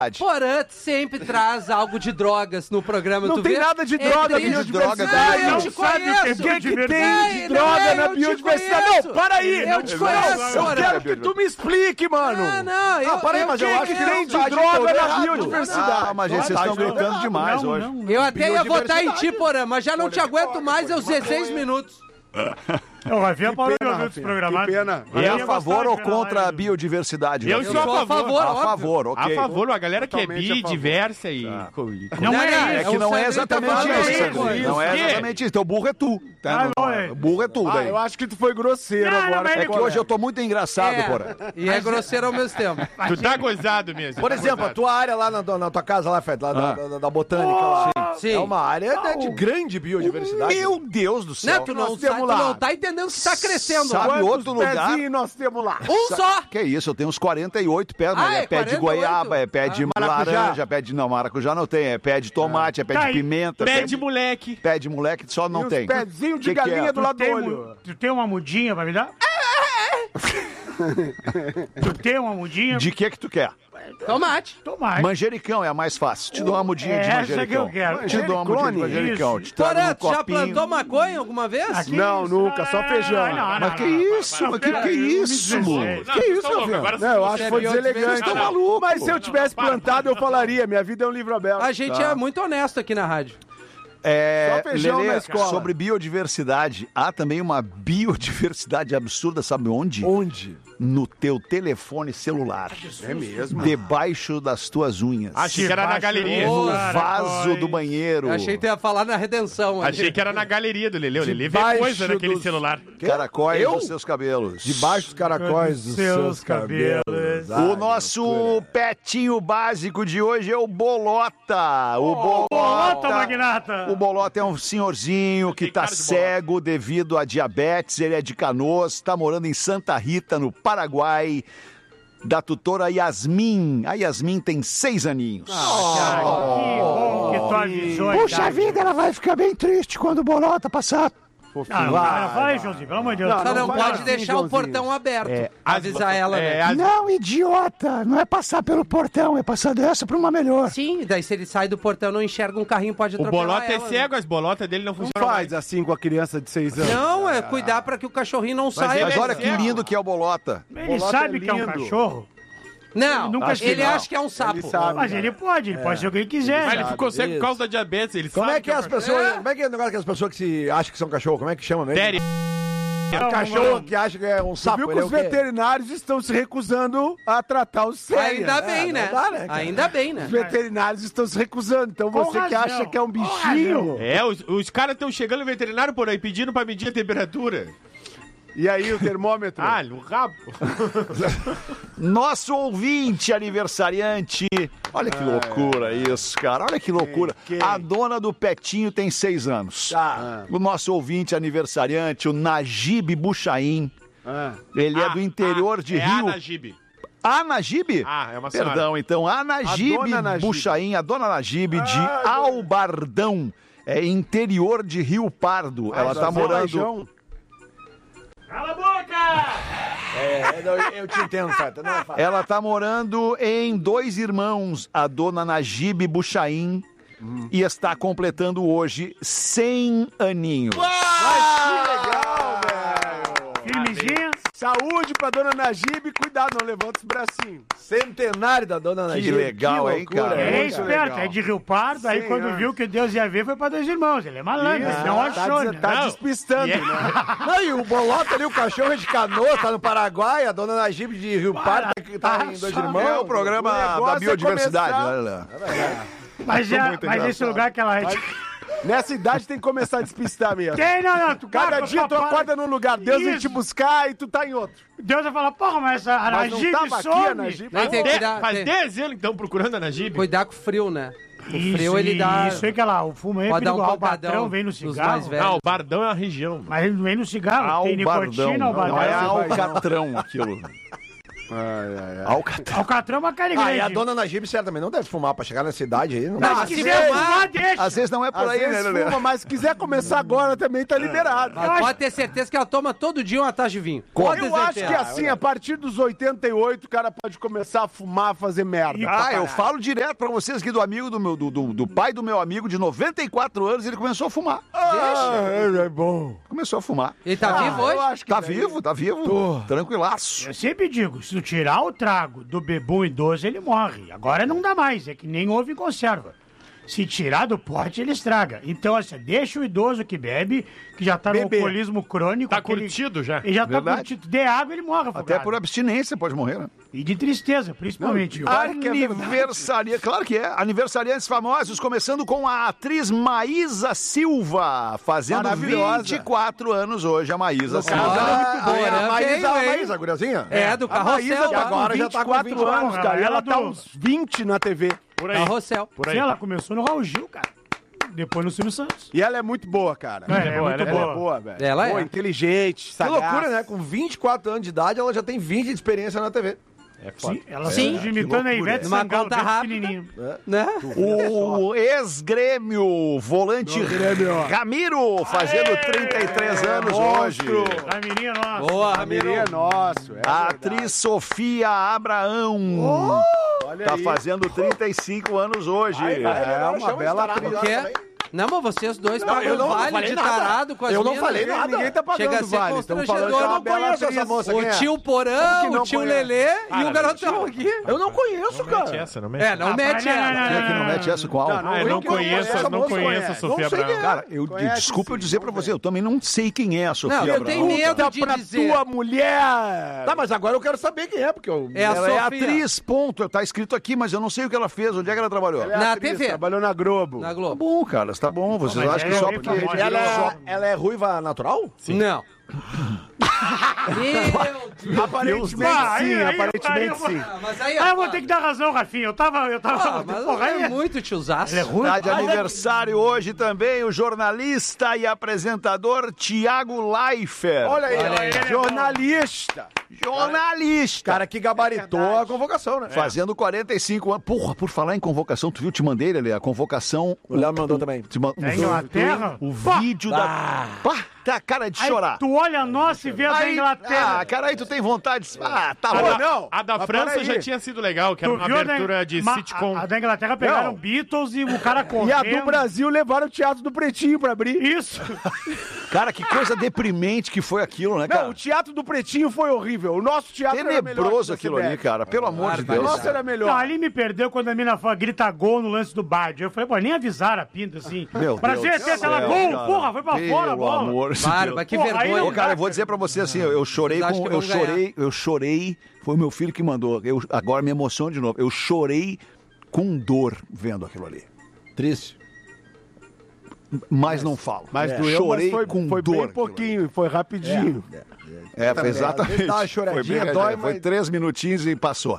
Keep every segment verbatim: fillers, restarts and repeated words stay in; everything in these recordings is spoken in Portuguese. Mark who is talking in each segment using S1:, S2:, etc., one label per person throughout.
S1: Porã sempre traz algo de drogas no programa.
S2: Não
S1: tu
S2: tem
S1: vê?
S2: nada de
S1: É
S2: droga,
S1: triste.
S2: biodiversidade.
S1: Não, eu
S2: Não
S1: te
S2: sabe
S1: conheço.
S2: o que, que tem
S1: Ei,
S2: de
S1: não
S2: droga
S1: é,
S2: na
S1: eu te
S2: biodiversidade.
S1: conheço.
S2: Não, para aí.
S1: Eu te conheço,
S2: Eu
S1: Porã.
S2: quero que tu me explique, mano.
S1: Ah, não, eu,
S2: Ah, para aí,
S1: eu,
S2: mas
S1: eu,
S2: eu acho que
S1: eu-
S2: tem de
S3: tá
S2: droga na
S3: errado.
S2: biodiversidade.
S3: Ah, mas gente, vocês estão gritando demais hoje.
S1: eu até ia votar em ti, Porã, mas já não te aguento mais aos dezesseis minutos.
S4: O Rafinha parou de ouvir os
S2: Que
S4: programados.
S2: pena.
S3: É a
S4: ia
S3: favor
S4: gostar
S3: ou
S4: de ver na
S3: contra a
S4: live.
S3: biodiversidade?
S5: Eu
S3: né?
S5: sou a
S1: sou a
S5: favor.
S1: favor,
S3: A
S1: óbvio.
S3: favor,
S5: A
S3: ok.
S5: favor, a galera que é
S2: Totalmente a
S5: bi,
S2: favor.
S5: diversa e...
S4: Não
S1: Não,
S4: é
S3: É
S4: isso.
S3: que não é
S1: O
S3: exatamente
S1: Sandrinho tá
S3: isso,
S1: falando
S3: Sandrinho.
S1: isso.
S3: Não é
S5: Quê?
S3: exatamente isso. Teu burro é tu. Tá?
S4: Ah,
S3: Não,
S4: não é.
S3: burro é tu
S2: Ah,
S3: daí.
S2: eu acho que tu foi grosseiro
S4: Não, não,
S2: agora.
S4: mas
S2: com
S3: É
S2: o
S3: que
S2: colega.
S3: hoje eu tô muito engraçado,
S1: É,
S3: porra.
S1: e é grosseiro ao mesmo tempo.
S5: Tu tá gozado mesmo.
S3: Por
S5: tá
S3: exemplo, a
S5: gozado.
S3: tua área lá na, tua- na tua casa, lá, Fed, lá da,
S2: Ah.
S3: da- da botânica lá.
S1: Sim.
S3: É uma área né, de grande biodiversidade.
S2: Oh,
S3: Meu Deus do céu.
S1: Não, tu não,
S2: nós
S1: sa- tu
S2: temos lá.
S1: não tá entendendo que tá crescendo.
S3: Sabe
S1: Quantos
S3: outro lugar?
S2: Pezinhos nós temos lá.
S1: Um só.
S3: Que isso, eu tenho uns quarenta e oito pés, mas
S1: Ah,
S3: é
S1: é
S3: pé de
S1: quarenta e oito?
S3: goiaba, é pé de
S1: Ah.
S2: Maracujá?
S3: laranja, pé de... Não, maracujá não tem, é pé de tomate, é pé
S4: Tá
S3: de
S4: aí.
S3: pimenta.
S5: Pé de moleque.
S3: Pé de moleque só não
S2: E os
S3: tem.
S2: pezinhos de
S3: Que que
S2: galinha
S3: é?
S2: do
S4: Tu
S2: lado do
S4: tem,
S2: olho.
S4: mu- tu tem uma mudinha pra me dar? Tu tem uma mudinha?
S3: De que que tu quer?
S1: Tomate.
S4: Tomate.
S3: Manjericão é a mais fácil. Te dou uma mudinha de
S4: É essa que eu
S3: manjericão.
S4: quero.
S3: Te dou uma mudinha de manjericão.
S4: Isso.
S3: Te trago
S1: Porã,
S3: um
S1: tu já
S3: copinho.
S1: plantou maconha alguma vez?
S4: Aqui
S2: Não,
S4: isso,
S2: nunca, só
S4: ah,
S2: feijão.
S4: não, não,
S3: Mas
S4: não,
S3: que
S4: não,
S3: isso?
S4: não,
S3: Mas que
S4: pera
S3: que
S4: aí,
S3: isso?
S4: dois mil e dezesseis.
S3: Que isso,
S5: tá louco,
S3: meu
S5: agora
S2: Não, eu acho
S1: Você
S2: que foi
S1: é
S2: deselegante.
S3: Tá
S5: Não, não.
S3: maluco?
S2: Mas se eu tivesse
S5: Não, para,
S2: plantado, eu falaria. Minha vida é um livro aberto.
S1: A gente é muito honesto aqui na rádio.
S3: É,
S2: Só feijão
S3: Lelê,
S2: na escola.
S3: sobre biodiversidade, há também uma biodiversidade absurda, sabe onde?
S2: Onde?
S3: No teu telefone celular.
S2: É mesmo?
S3: Debaixo das tuas unhas.
S5: Achei que era na galeria.
S1: Ô,
S3: No
S4: Cara,
S3: vaso
S4: pois.
S3: do banheiro.
S1: Eu achei que tu ia falar na redenção. ali.
S5: Achei que era na galeria do Lelê. O Lelê vê
S2: Debaixo
S5: coisa naquele
S2: dos-
S5: celular.
S3: Caracóis
S2: Eu?
S3: dos seus cabelos.
S2: Debaixo dos caracóis dos
S4: Seus
S2: seus cabelos.
S4: cabelos.
S2: Ai,
S3: O nosso petinho básico de hoje é o Bolota. O Bolota.
S4: Bolota, magnata.
S3: O Bolota é um senhorzinho que
S5: Tem
S3: tá
S5: cara de bolota.
S3: cego devido a diabetes. Ele é de Canoas, tá morando em Santa Rita, no Paraguai. Da tutora Yasmin. A Yasmin tem seis aninhos.
S4: Ai, que bom que tu avisou a
S6: Puxa
S4: idade.
S6: vida, ela vai ficar bem triste quando o Bolota passar.
S4: Ah, não, cara, fala aí, Joãozinho, pelo amor de Deus.
S2: Não,
S1: Só não,
S2: vai
S1: pode
S2: assim,
S1: deixar o
S2: Joãozinho.
S1: portão aberto. Avisar ela,
S5: É,
S1: né?
S5: as-
S6: Não, idiota, não é passar pelo portão, é passar dessa pra uma melhor.
S1: Sim, daí se ele sai do portão, não enxerga um carrinho, pode
S5: O
S1: atropelar
S5: Bolota é
S1: ela, né?
S5: cego, as bolotas dele não
S2: Não
S5: funcionam mais.
S2: faz assim com a criança de seis anos.
S1: Não, é cuidar pra que o cachorrinho não saia.
S3: Mas
S5: ele é
S3: olha que
S5: cego.
S3: lindo que é o Bolota.
S4: Ele
S2: Bolota
S4: sabe
S2: é
S4: que é um
S2: lindo.
S4: cachorro,
S1: Não,
S4: Nunca
S1: ele
S4: chegou.
S1: acha que é um sapo.
S2: Ele sabe.
S4: mas ele pode, ele pode ser o que ele quiser.
S5: Mas ele
S4: né?
S5: ficou cego
S2: isso.
S5: por causa da diabetes. Ele
S3: Como
S5: sabe
S3: é que é as
S5: um
S3: pessoas.
S1: É.
S3: Como é que é o negócio que as pessoas que se acham que são cachorro? Como é que chama mesmo?
S5: Tério.
S3: É um cachorro que acha que é um
S2: Você
S3: sapo.
S2: viu que
S3: ele é
S2: os
S3: o quê?
S2: veterinários estão se recusando a tratar os sérios.
S1: Ainda bem,
S2: É,
S1: né?
S2: não dá, né, cara?
S1: Ainda bem, né?
S2: Os veterinários estão se recusando. Então
S4: Com
S2: você que
S4: razão.
S2: acha que é um
S4: Com
S2: bichinho.
S5: É, os, os caras estão chegando no veterinário por aí pedindo pra medir a temperatura.
S2: E aí o termômetro?
S5: Ah, no rabo.
S3: Nosso ouvinte aniversariante. Olha que loucura isso, cara. Olha que loucura.
S2: Quem?
S3: A dona do Petinho tem seis anos.
S2: Tá.
S3: O nosso ouvinte aniversariante, o Najib Buchaim.
S2: Ah.
S3: Ele é
S5: Ah,
S3: do interior
S5: ah,
S3: de
S5: é
S3: Rio.
S5: a Najib.
S3: A Najib?
S5: Ah, é uma senhora.
S3: Perdão, então. A Najib
S2: A dona Najib.
S3: Buchaim, a dona Najib de
S2: Ah,
S3: Albardão. É interior de Rio Pardo. Ela tá morando.
S4: Cala a boca!
S3: É, eu, eu te entendo, Feta. Não, Feta. Ela tá morando em Dois Irmãos, a dona Najib Buchaim, e está completando hoje cem aninhos.
S2: Que legal, velho.
S4: Firmezinha.
S2: Saúde pra dona Najib. Cuidado, não levanta os bracinhos.
S3: Centenário da dona Najib. Que legal, hein, cara?
S4: É
S2: muito
S4: esperto,
S2: legal.
S4: é de Rio Pardo, aí
S2: Sim,
S4: quando
S2: é.
S4: viu que Deus ia ver, foi pra Dois Irmãos. Ele é malandro,
S2: Isso,
S4: não
S2: tá
S4: achou,
S2: des-
S4: né?
S2: Tá
S5: Não.
S2: despistando,
S5: E é-
S2: né?
S3: Não, e o Bolota ali, o cachorro é de Canoa, tá no Paraguai, a dona Najib de Rio Pardo que tá em Dois
S4: só.
S3: Irmãos. É o programa
S2: O negócio
S3: da
S2: é
S3: biodiversidade,
S2: começar-
S3: né, Léo?
S4: Mas, é,
S2: muito
S4: mas esse
S2: engraçado.
S4: lugar que ela...
S2: Nessa idade tem que começar a despistar mesmo.
S4: Tem, não, não. Tu
S2: Cada
S4: para,
S2: dia tu
S4: para.
S2: acorda num lugar, Deus vem
S4: Isso.
S2: te buscar e tu tá em outro.
S4: Deus vai falar, porra, mas essa a
S2: Mas não
S4: Najib
S2: tava aqui a
S4: some.
S2: Najib.
S1: Não, tem que
S5: De-
S1: cuidar,
S5: faz
S1: tem-
S5: dez anos que estão procurando a Najib.
S1: cuidar com o frio, né? O
S4: Isso,
S1: frio, ele dá...
S4: Isso aí que ela, o fumo aí é
S1: Pode dar um
S4: perigoso. O
S1: pancadão
S4: patrão vem no
S1: dos
S4: cigarro.
S1: mais velhos.
S5: Não, o Bardão é uma região.
S4: Mas ele vem no cigarro, tem
S3: Albardão.
S4: nicotina, o
S3: Não é
S4: Bardão.
S3: alcatrão aquilo.
S2: Ai, ai, ai.
S3: Alcatrão.
S4: Alcatrão é uma cara
S7: Ah,
S4: grande.
S7: e a dona Najib certamente não deve fumar pra chegar nessa idade aí. Não
S4: Não,
S7: deve.
S4: mas se quiser fumar, deixa.
S3: Às vezes não é por
S2: Às
S3: aí, né,
S2: vezes
S3: Lelê?
S2: fuma, mas se quiser começar agora também tá liberado.
S1: Mas pode ter certeza que ela toma todo dia uma taça de vinho. Pode ter
S2: Eu acho
S1: certeza.
S2: que assim, a partir dos oitenta e oito, o cara pode começar a fumar, fazer merda.
S3: Ah, eu falo direto pra vocês aqui do amigo do meu, do, do, do pai do meu amigo de noventa e quatro anos, ele começou a fumar.
S2: Ah, é bom.
S3: Começou a fumar.
S1: Ele tá
S2: Ah,
S1: vivo
S2: eu
S1: hoje?
S2: acho que
S3: Tá
S2: daí-
S3: vivo, tá vivo. Tranquilaço.
S4: Eu sempre digo, se tu tirar o trago do bebum idoso, ele morre. Agora não dá mais, é que nem ovo em conserva. Se tirar do pote, ele estraga. Então, assim, deixa o idoso que bebe, que já tá no
S2: Beber.
S4: alcoolismo crônico.
S5: Tá
S4: aquele-
S5: curtido já.
S4: Ele já tá
S3: Verdade.
S4: curtido. Dê água, ele morre,
S3: Até
S4: afogado.
S3: por abstinência pode morrer, né?
S4: E de tristeza, principalmente.
S2: Claro que é verdade.
S3: Aniversaria, claro que é. Aniversariantes famosos, começando com a atriz Maísa Silva, fazendo
S2: Maravilhosa.
S3: vinte e quatro anos hoje, a Maísa Silva.
S1: caso,
S7: Ah,
S1: muito boa,
S7: a
S1: né?
S7: Maísa,
S1: Veio,
S7: a
S1: hein?
S7: Maísa, a guriazinha?
S1: É, do
S2: A Maísa
S1: Carrossel.
S2: tá
S1: lá.
S7: agora
S2: com
S7: já tá com
S2: vinte e quatro
S7: vinte e quatro,
S2: anos, cara. E
S4: ela
S2: ela tá
S4: do-
S2: uns vinte na T V.
S5: Por aí.
S1: Carrossel.
S5: Por aí.
S4: Sim, ela começou no Raul Gil, cara. Depois no Silvio Santos.
S2: E ela é muito boa, cara.
S4: É, é
S5: boa,
S4: muito
S5: ela é
S2: Ela
S4: boa.
S2: é boa, velho.
S1: Ela
S2: boa,
S1: é.
S2: inteligente,
S7: Que
S2: sagaz.
S7: loucura, né? Com vinte e quatro anos de idade, ela já tem vinte de experiência na T V.
S5: É foda.
S4: Sim, ela
S1: Sim.
S4: Sim. imitando a Ivete
S1: Numa
S4: Sangalo,
S1: conta
S4: bem
S1: rápida.
S4: pequenininho.
S1: Né?
S3: O ex-grêmio, volante Ramiro, fazendo trinta e três anos hoje.
S4: A menina nossa.
S1: Boa,
S2: A
S1: Ramiro.
S2: Mirinha é nosso. É
S3: A
S2: verdade.
S3: atriz Sofia Abraão
S2: Olha
S3: tá
S2: aí.
S3: fazendo trinta e cinco anos hoje.
S2: É uma bela atriz.
S1: O quê? Não, mas vocês dois pagam
S7: eu não
S1: vale
S7: falei
S1: de
S7: nada.
S1: tarado com as
S7: Eu não
S1: minas.
S7: falei nada.
S2: Ninguém tá pagando
S1: Chega a ser
S2: vale. Estamos falando que é
S1: constrangedor.
S2: uma
S1: Eu não
S2: bela
S7: conheço
S2: atriz.
S7: essa moça.
S1: O
S7: Quem é?
S1: tio Porã,
S2: Como que
S1: o
S2: não
S1: tio
S2: conhece?
S1: Lelê e
S5: Ah,
S1: o garotão aqui.
S7: Eu não conheço,
S5: Mete
S7: cara.
S5: essa, não mete
S1: É, não
S4: Ah,
S1: mete
S4: não, não,
S1: ela.
S4: não,
S3: Quem é que não mete essa com algo?
S5: Ah, eu não conheço,
S7: essa
S5: não
S7: moça,
S5: conheço a
S7: conhece.
S5: Sofia
S7: Não sei
S5: Abraão.
S7: quem é.
S3: Cara, eu
S2: Conhece,
S3: desculpa eu
S2: sim,
S3: dizer pra você, eu também não sei quem é a Sofia
S1: Não, eu
S3: Abraão.
S1: tenho medo
S2: Conta
S1: de
S2: pra
S1: dizer.
S2: tua mulher.
S7: Tá, mas agora eu quero saber quem é, porque eu...
S1: É a
S3: Ela é
S1: Sofia.
S3: atriz, ponto. Tá escrito aqui, mas eu não sei o que ela fez, onde é que ela trabalhou.
S2: Ela é
S1: Na
S2: atriz,
S1: T V.
S2: Trabalhou na Globo.
S1: Na
S3: Tá
S1: Globo.
S3: bom, cara, tá bom. Vocês
S4: mas
S3: acham que
S4: é
S3: só
S4: bem
S3: porque...
S4: famosa.
S7: Ela é, ela é ruiva natural?
S1: Não. Meu Deus.
S2: Aparentemente
S4: Ah, aí-
S2: sim,
S4: aí-
S2: aparentemente
S4: aí eu vou-
S2: sim.
S1: Ah, mas aí
S4: Ah, eu vou
S1: foda.
S4: ter que dar razão, Rafinha. Eu tava. Eu tava.
S1: Ah, mas
S4: porra, aí
S1: é muito tiozaço.
S4: Ele é ruim.
S3: Tá de aniversário hoje também o jornalista e apresentador Tiago Leifert.
S2: Olha aí,
S1: Olha aí.
S2: jornalista.
S3: Jornalista.
S7: Cara que gabaritou a convocação, né?
S3: Fazendo quarenta e cinco anos. Porra, por falar em convocação, tu viu? Te mandei, Lelê, a convocação.
S7: O Léo mandou também.
S3: Te ma-
S4: Da Inglaterra?
S3: O
S4: Pá.
S3: vídeo da. Pá, tá a cara de
S4: Aí
S3: chorar.
S4: tu olha a nossa e vê a da
S3: Aí-
S4: Inglaterra.
S3: Ah, cara, aí tu tem vontade de. Ah, tá
S5: A
S3: bom.
S5: da,
S2: não,
S5: a da
S2: mas
S5: França
S2: peraí.
S5: já tinha sido legal, que era
S4: Tu
S5: uma
S4: viu a da-
S5: abertura de
S4: ma-
S5: sitcom.
S4: A, a da Inglaterra pegaram
S2: Não.
S4: Beatles e o cara correndo.
S2: E a do Brasil levaram o Teatro do Pretinho pra abrir.
S4: Isso.
S3: Cara, que coisa deprimente que foi aquilo, né,
S2: Não,
S3: cara?
S2: o Teatro do Pretinho foi horrível. O nosso teatro era melhor.
S3: Tenebroso
S2: que o
S3: aquilo
S2: C B F.
S3: ali, cara. Pelo amor de
S2: O
S3: Deus.
S2: nosso era melhor.
S4: Não, ali me perdeu quando a mina fala, grita gol no lance do Bard. Eu falei, pô, nem avisaram a pinta assim.
S3: Meu
S4: Brasil
S3: Deus
S4: até
S3: do
S4: tela
S3: céu,
S4: gol,
S3: cara.
S4: porra, foi pra fora a
S3: Pelo
S4: bola.
S3: amor de
S1: Para,
S3: Deus.
S1: mas que
S4: Pô, aí
S1: vergonha.
S4: não
S3: Ô, cara, eu vou dizer pra você assim, eu, eu chorei
S1: Vocês acham
S3: com.
S1: que
S3: Eu
S1: vão ganhar?
S3: chorei, eu chorei. Foi o meu filho que mandou. Eu, agora me emociono de novo. Eu chorei com dor vendo aquilo ali.
S7: Triste.
S3: Mas não falo.
S2: Mas
S3: É.
S2: doeu,
S3: Chorei
S2: mas foi,
S3: com
S2: foi
S3: dor.
S2: bem pouquinho, foi rapidinho.
S3: É, foi exatamente.
S7: Dá uma choradinha,
S3: foi bem,
S7: dói,
S3: foi
S7: mas-
S3: três minutinhos e passou.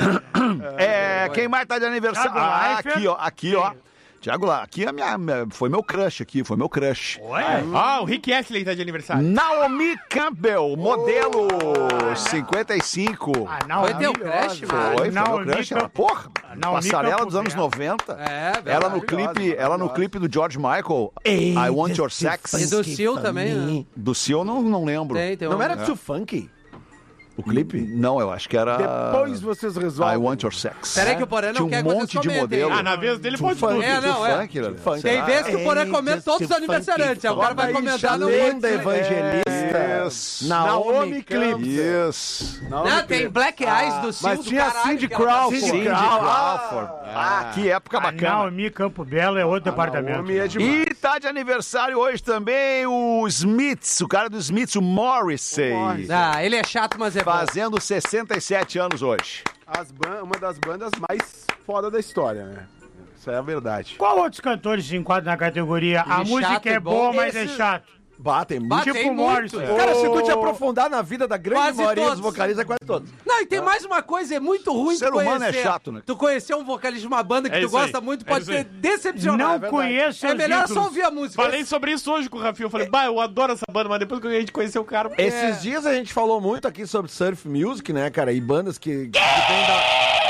S3: É, quem mais tá de aniversário?
S4: Thiago
S3: Ah,
S4: Leifert.
S3: aqui, ó, aqui, ó. Tiago lá, aqui é a minha, minha- foi meu crush aqui, foi meu crush.
S4: Ué?
S5: Ah, o Rick Astley tá de aniversário.
S3: Naomi Campbell, modelo cinquenta e cinco.
S4: Ah, não,
S1: Foi teu
S4: maravilhosa.
S1: crush, mano.
S3: Foi, foi meu
S4: Naomi
S3: crush.
S4: Camp-
S3: Ela, porra,
S4: Naomi
S3: passarela
S4: Campbell.
S3: dos anos noventa.
S1: É, verdade.
S3: Ela no clipe, ela no clipe do George Michael, I Want Your Sex.
S1: E do Sil também, né?
S3: Do Seal eu não, não lembro.
S1: Tem, tem
S7: Não
S1: um-
S7: era too funky? O clipe?
S3: Não, eu acho que era
S2: Depois vocês
S3: I
S2: resolvem.
S3: Want Your Sex.
S1: Peraí que o Porã não
S3: Tinha um
S1: quer que vocês
S3: monte de
S1: comentem.
S3: modelo.
S5: Ah, na vez dele pode
S3: Funk,
S5: tudo.
S1: É, não, é.
S3: funk, Lelê.
S7: Funk.
S1: Tem vezes que o Porã comenta todos os aniversariantes. Aí o cara vai comentar no
S7: Lenda
S1: outro.
S7: evangelista.
S3: Isso.
S7: Naomi Campbell.
S3: Isso.
S1: Não, tem Black Eyes do Sil
S2: Mas
S1: do
S2: tinha a
S1: caralho,
S2: Cindy
S1: que ela-
S2: Crawford.
S3: Cindy Crawford. Ah, que época
S4: A
S3: bacana.
S4: Naomi Campo Belo é outro departamento.
S2: Homem é demais.
S3: E tá de aniversário hoje também o Smiths, o cara do Smiths, o Morrissey.
S2: O Morrissey.
S1: Ah, ele é chato, mas é bom.
S3: Fazendo sessenta e sete anos hoje.
S2: As ban- uma das bandas mais foda da história, né? Isso é a verdade.
S4: Qual outros cantores se enquadram na categoria? A
S1: Ele
S4: música
S1: chato
S4: é
S1: é bom.
S4: boa, mas é
S7: Esse-
S4: chato.
S7: Batem muito.
S1: Batem
S4: Tipo
S1: muito.
S4: Morrison.
S1: É.
S7: Cara, se tu te aprofundar na vida da grande
S1: Quase
S7: maioria
S1: todos.
S7: dos vocalistas, é quase todos.
S1: Não, e tem mais uma coisa, é muito ruim
S3: Ser
S1: tu
S3: humano
S1: conhecer.
S3: é chato, né?
S1: Tu conhecer um vocalista de uma banda que
S5: É
S1: tu
S5: isso aí.
S1: gosta muito
S5: É
S1: pode
S5: isso
S1: ter
S5: aí.
S1: decepcionado.
S4: Não conheço
S1: É
S4: os
S1: melhor
S4: ídolos.
S1: só ouvir a música.
S5: Falei sobre isso hoje com o Rafinha. Eu falei, bah, eu adoro essa banda, mas depois que a gente conheceu o cara...
S7: Esses dias a gente falou muito aqui sobre surf music, né, cara? E bandas que, que vêm da...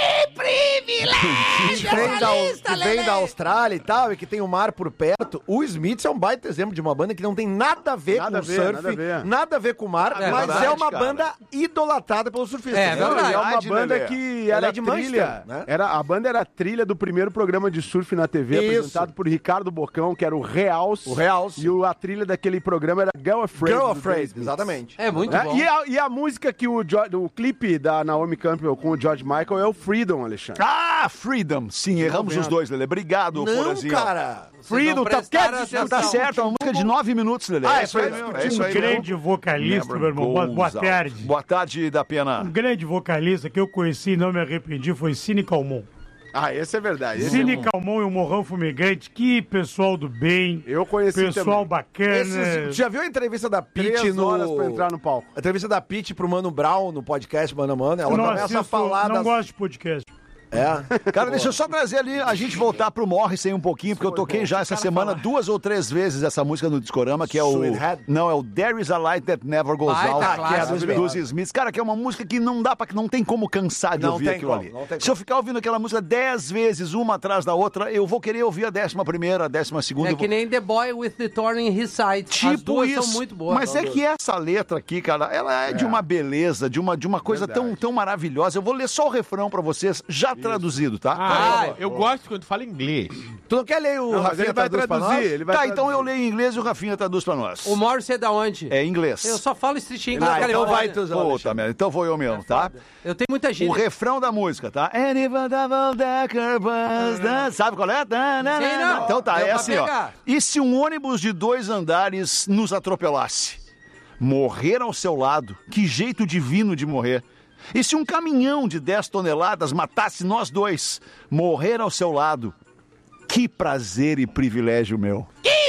S7: Que vem, da, que vem da Austrália e tal, e que tem o mar por perto. O Smiths é um baita exemplo de uma banda que não tem nada a ver
S2: Nada
S7: com
S2: a ver,
S7: surf,
S2: nada a ver.
S7: nada a ver com o mar,
S1: É
S7: mas
S3: verdade,
S7: é uma
S3: cara.
S7: banda idolatrada pelos surfistas.
S1: É
S7: né?
S2: Não,
S1: verdade.
S2: e é uma
S3: Verdade,
S2: banda
S3: Lelê.
S2: que
S7: Ela
S2: era
S7: é de
S2: trilha.
S7: Manchester, né?
S2: Era, a banda era a trilha do primeiro programa de surf na T V,
S7: Isso.
S2: apresentado por Ricardo Bocão, que era o Realce.
S7: O Realce.
S2: E o- a trilha daquele programa era Girl Afraid.
S7: Girl
S2: do
S7: Afraid,
S2: The Smiths.
S7: exatamente.
S1: É muito
S2: Né?
S1: bom.
S2: E, a, e a música que o, Jo- o clipe da Naomi Campbell com o George Michael é o Freedom, Alexandre.
S3: Ah, Freedom. Sim, erramos os dois, Lelê. Obrigado,
S7: Não,
S3: Porazinho.
S7: cara.
S2: Freedom, tá,
S1: prestaram
S2: quer dizer,
S1: atenção.
S3: Tá certo, é uma música de nove minutos, Lelê.
S7: Ah,
S3: é isso aí,
S7: foi-
S3: mesmo, é isso
S4: Um
S3: aí.
S4: grande vocalista,
S3: Never
S4: meu irmão. Boa,
S3: goes
S4: boa
S3: out.
S4: tarde.
S3: Boa tarde, da Pena.
S4: Um grande vocalista que eu conheci e não me arrependi foi Cine Calmon.
S2: Ah, esse é verdade. Esse
S4: Cine
S2: é bom.
S4: Calmon e o Morrão Fumegante, que pessoal do bem,
S2: Eu conheci
S4: pessoal
S2: também.
S4: bacana.
S7: Esses, já viu a entrevista da Pitty
S2: Três
S7: no...
S2: horas pra entrar no palco.
S7: A entrevista da Pitty pro Mano Brown no podcast Mano a Mano, ela
S4: não
S7: começa a
S4: assisto,
S7: falar
S4: não
S7: das...
S4: gosto de podcast.
S7: É.
S3: Cara, deixa eu só trazer ali, a gente voltar pro Morrissey um pouquinho, porque eu toquei já essa semana duas ou três vezes essa música no Discorama, que é o...
S7: Sweethead?
S3: Não, é o There Is a Light That Never Goes
S1: Baita
S3: Out,
S1: clássico.
S3: que é dos, dos Smiths. Cara, que é uma música que não dá pra... que não tem como cansar de
S7: Não
S3: ouvir
S7: tem
S3: aquilo
S7: como,
S3: ali.
S7: não tem
S3: Se
S7: como.
S3: eu ficar ouvindo aquela música dez vezes, uma atrás da outra, eu vou querer ouvir a décima primeira, a décima segunda.
S1: É
S3: eu
S1: que
S3: vou-
S1: nem The Boy with the Thorn in His Side. As
S3: Tipo
S1: duas
S3: isso.
S1: são muito boas.
S3: Mas é que essa letra aqui, cara, ela é, de uma beleza, de uma, de uma coisa tão, tão maravilhosa. Eu vou ler só o refrão pra vocês, já traduzido, tá?
S5: Ah, eu gosto quando fala inglês.
S7: Tu não quer ler o
S2: Não, mas
S7: Rafinha
S2: ele vai
S7: traduz pra nós?
S2: traduzir. Ele vai
S3: Tá, então eu
S2: traduzir.
S3: leio em inglês e o Rafinha traduz pra nós.
S1: O Morrissey é da onde?
S3: É inglês.
S1: Eu só falo street inglês,
S7: Ah,
S1: cara.
S7: então
S1: eu-
S7: vai tu, Zé
S3: Puta
S7: Alexandre.
S3: merda, então vou eu mesmo, tá?
S1: Eu tenho muita
S3: O
S1: gente.
S3: refrão da música, tá? And if a double-decker bus down- Sabe qual é? Da, na,
S1: Sei
S3: na,
S1: não.
S3: Então tá,
S1: Deu
S3: é
S1: pra
S3: assim, ó.
S1: pegar.
S3: E se um ônibus de dois andares nos atropelasse? Morrer ao seu lado? Que jeito divino de morrer. E se um caminhão de dez toneladas matasse nós dois? Morrer ao seu lado? Que prazer e privilégio meu.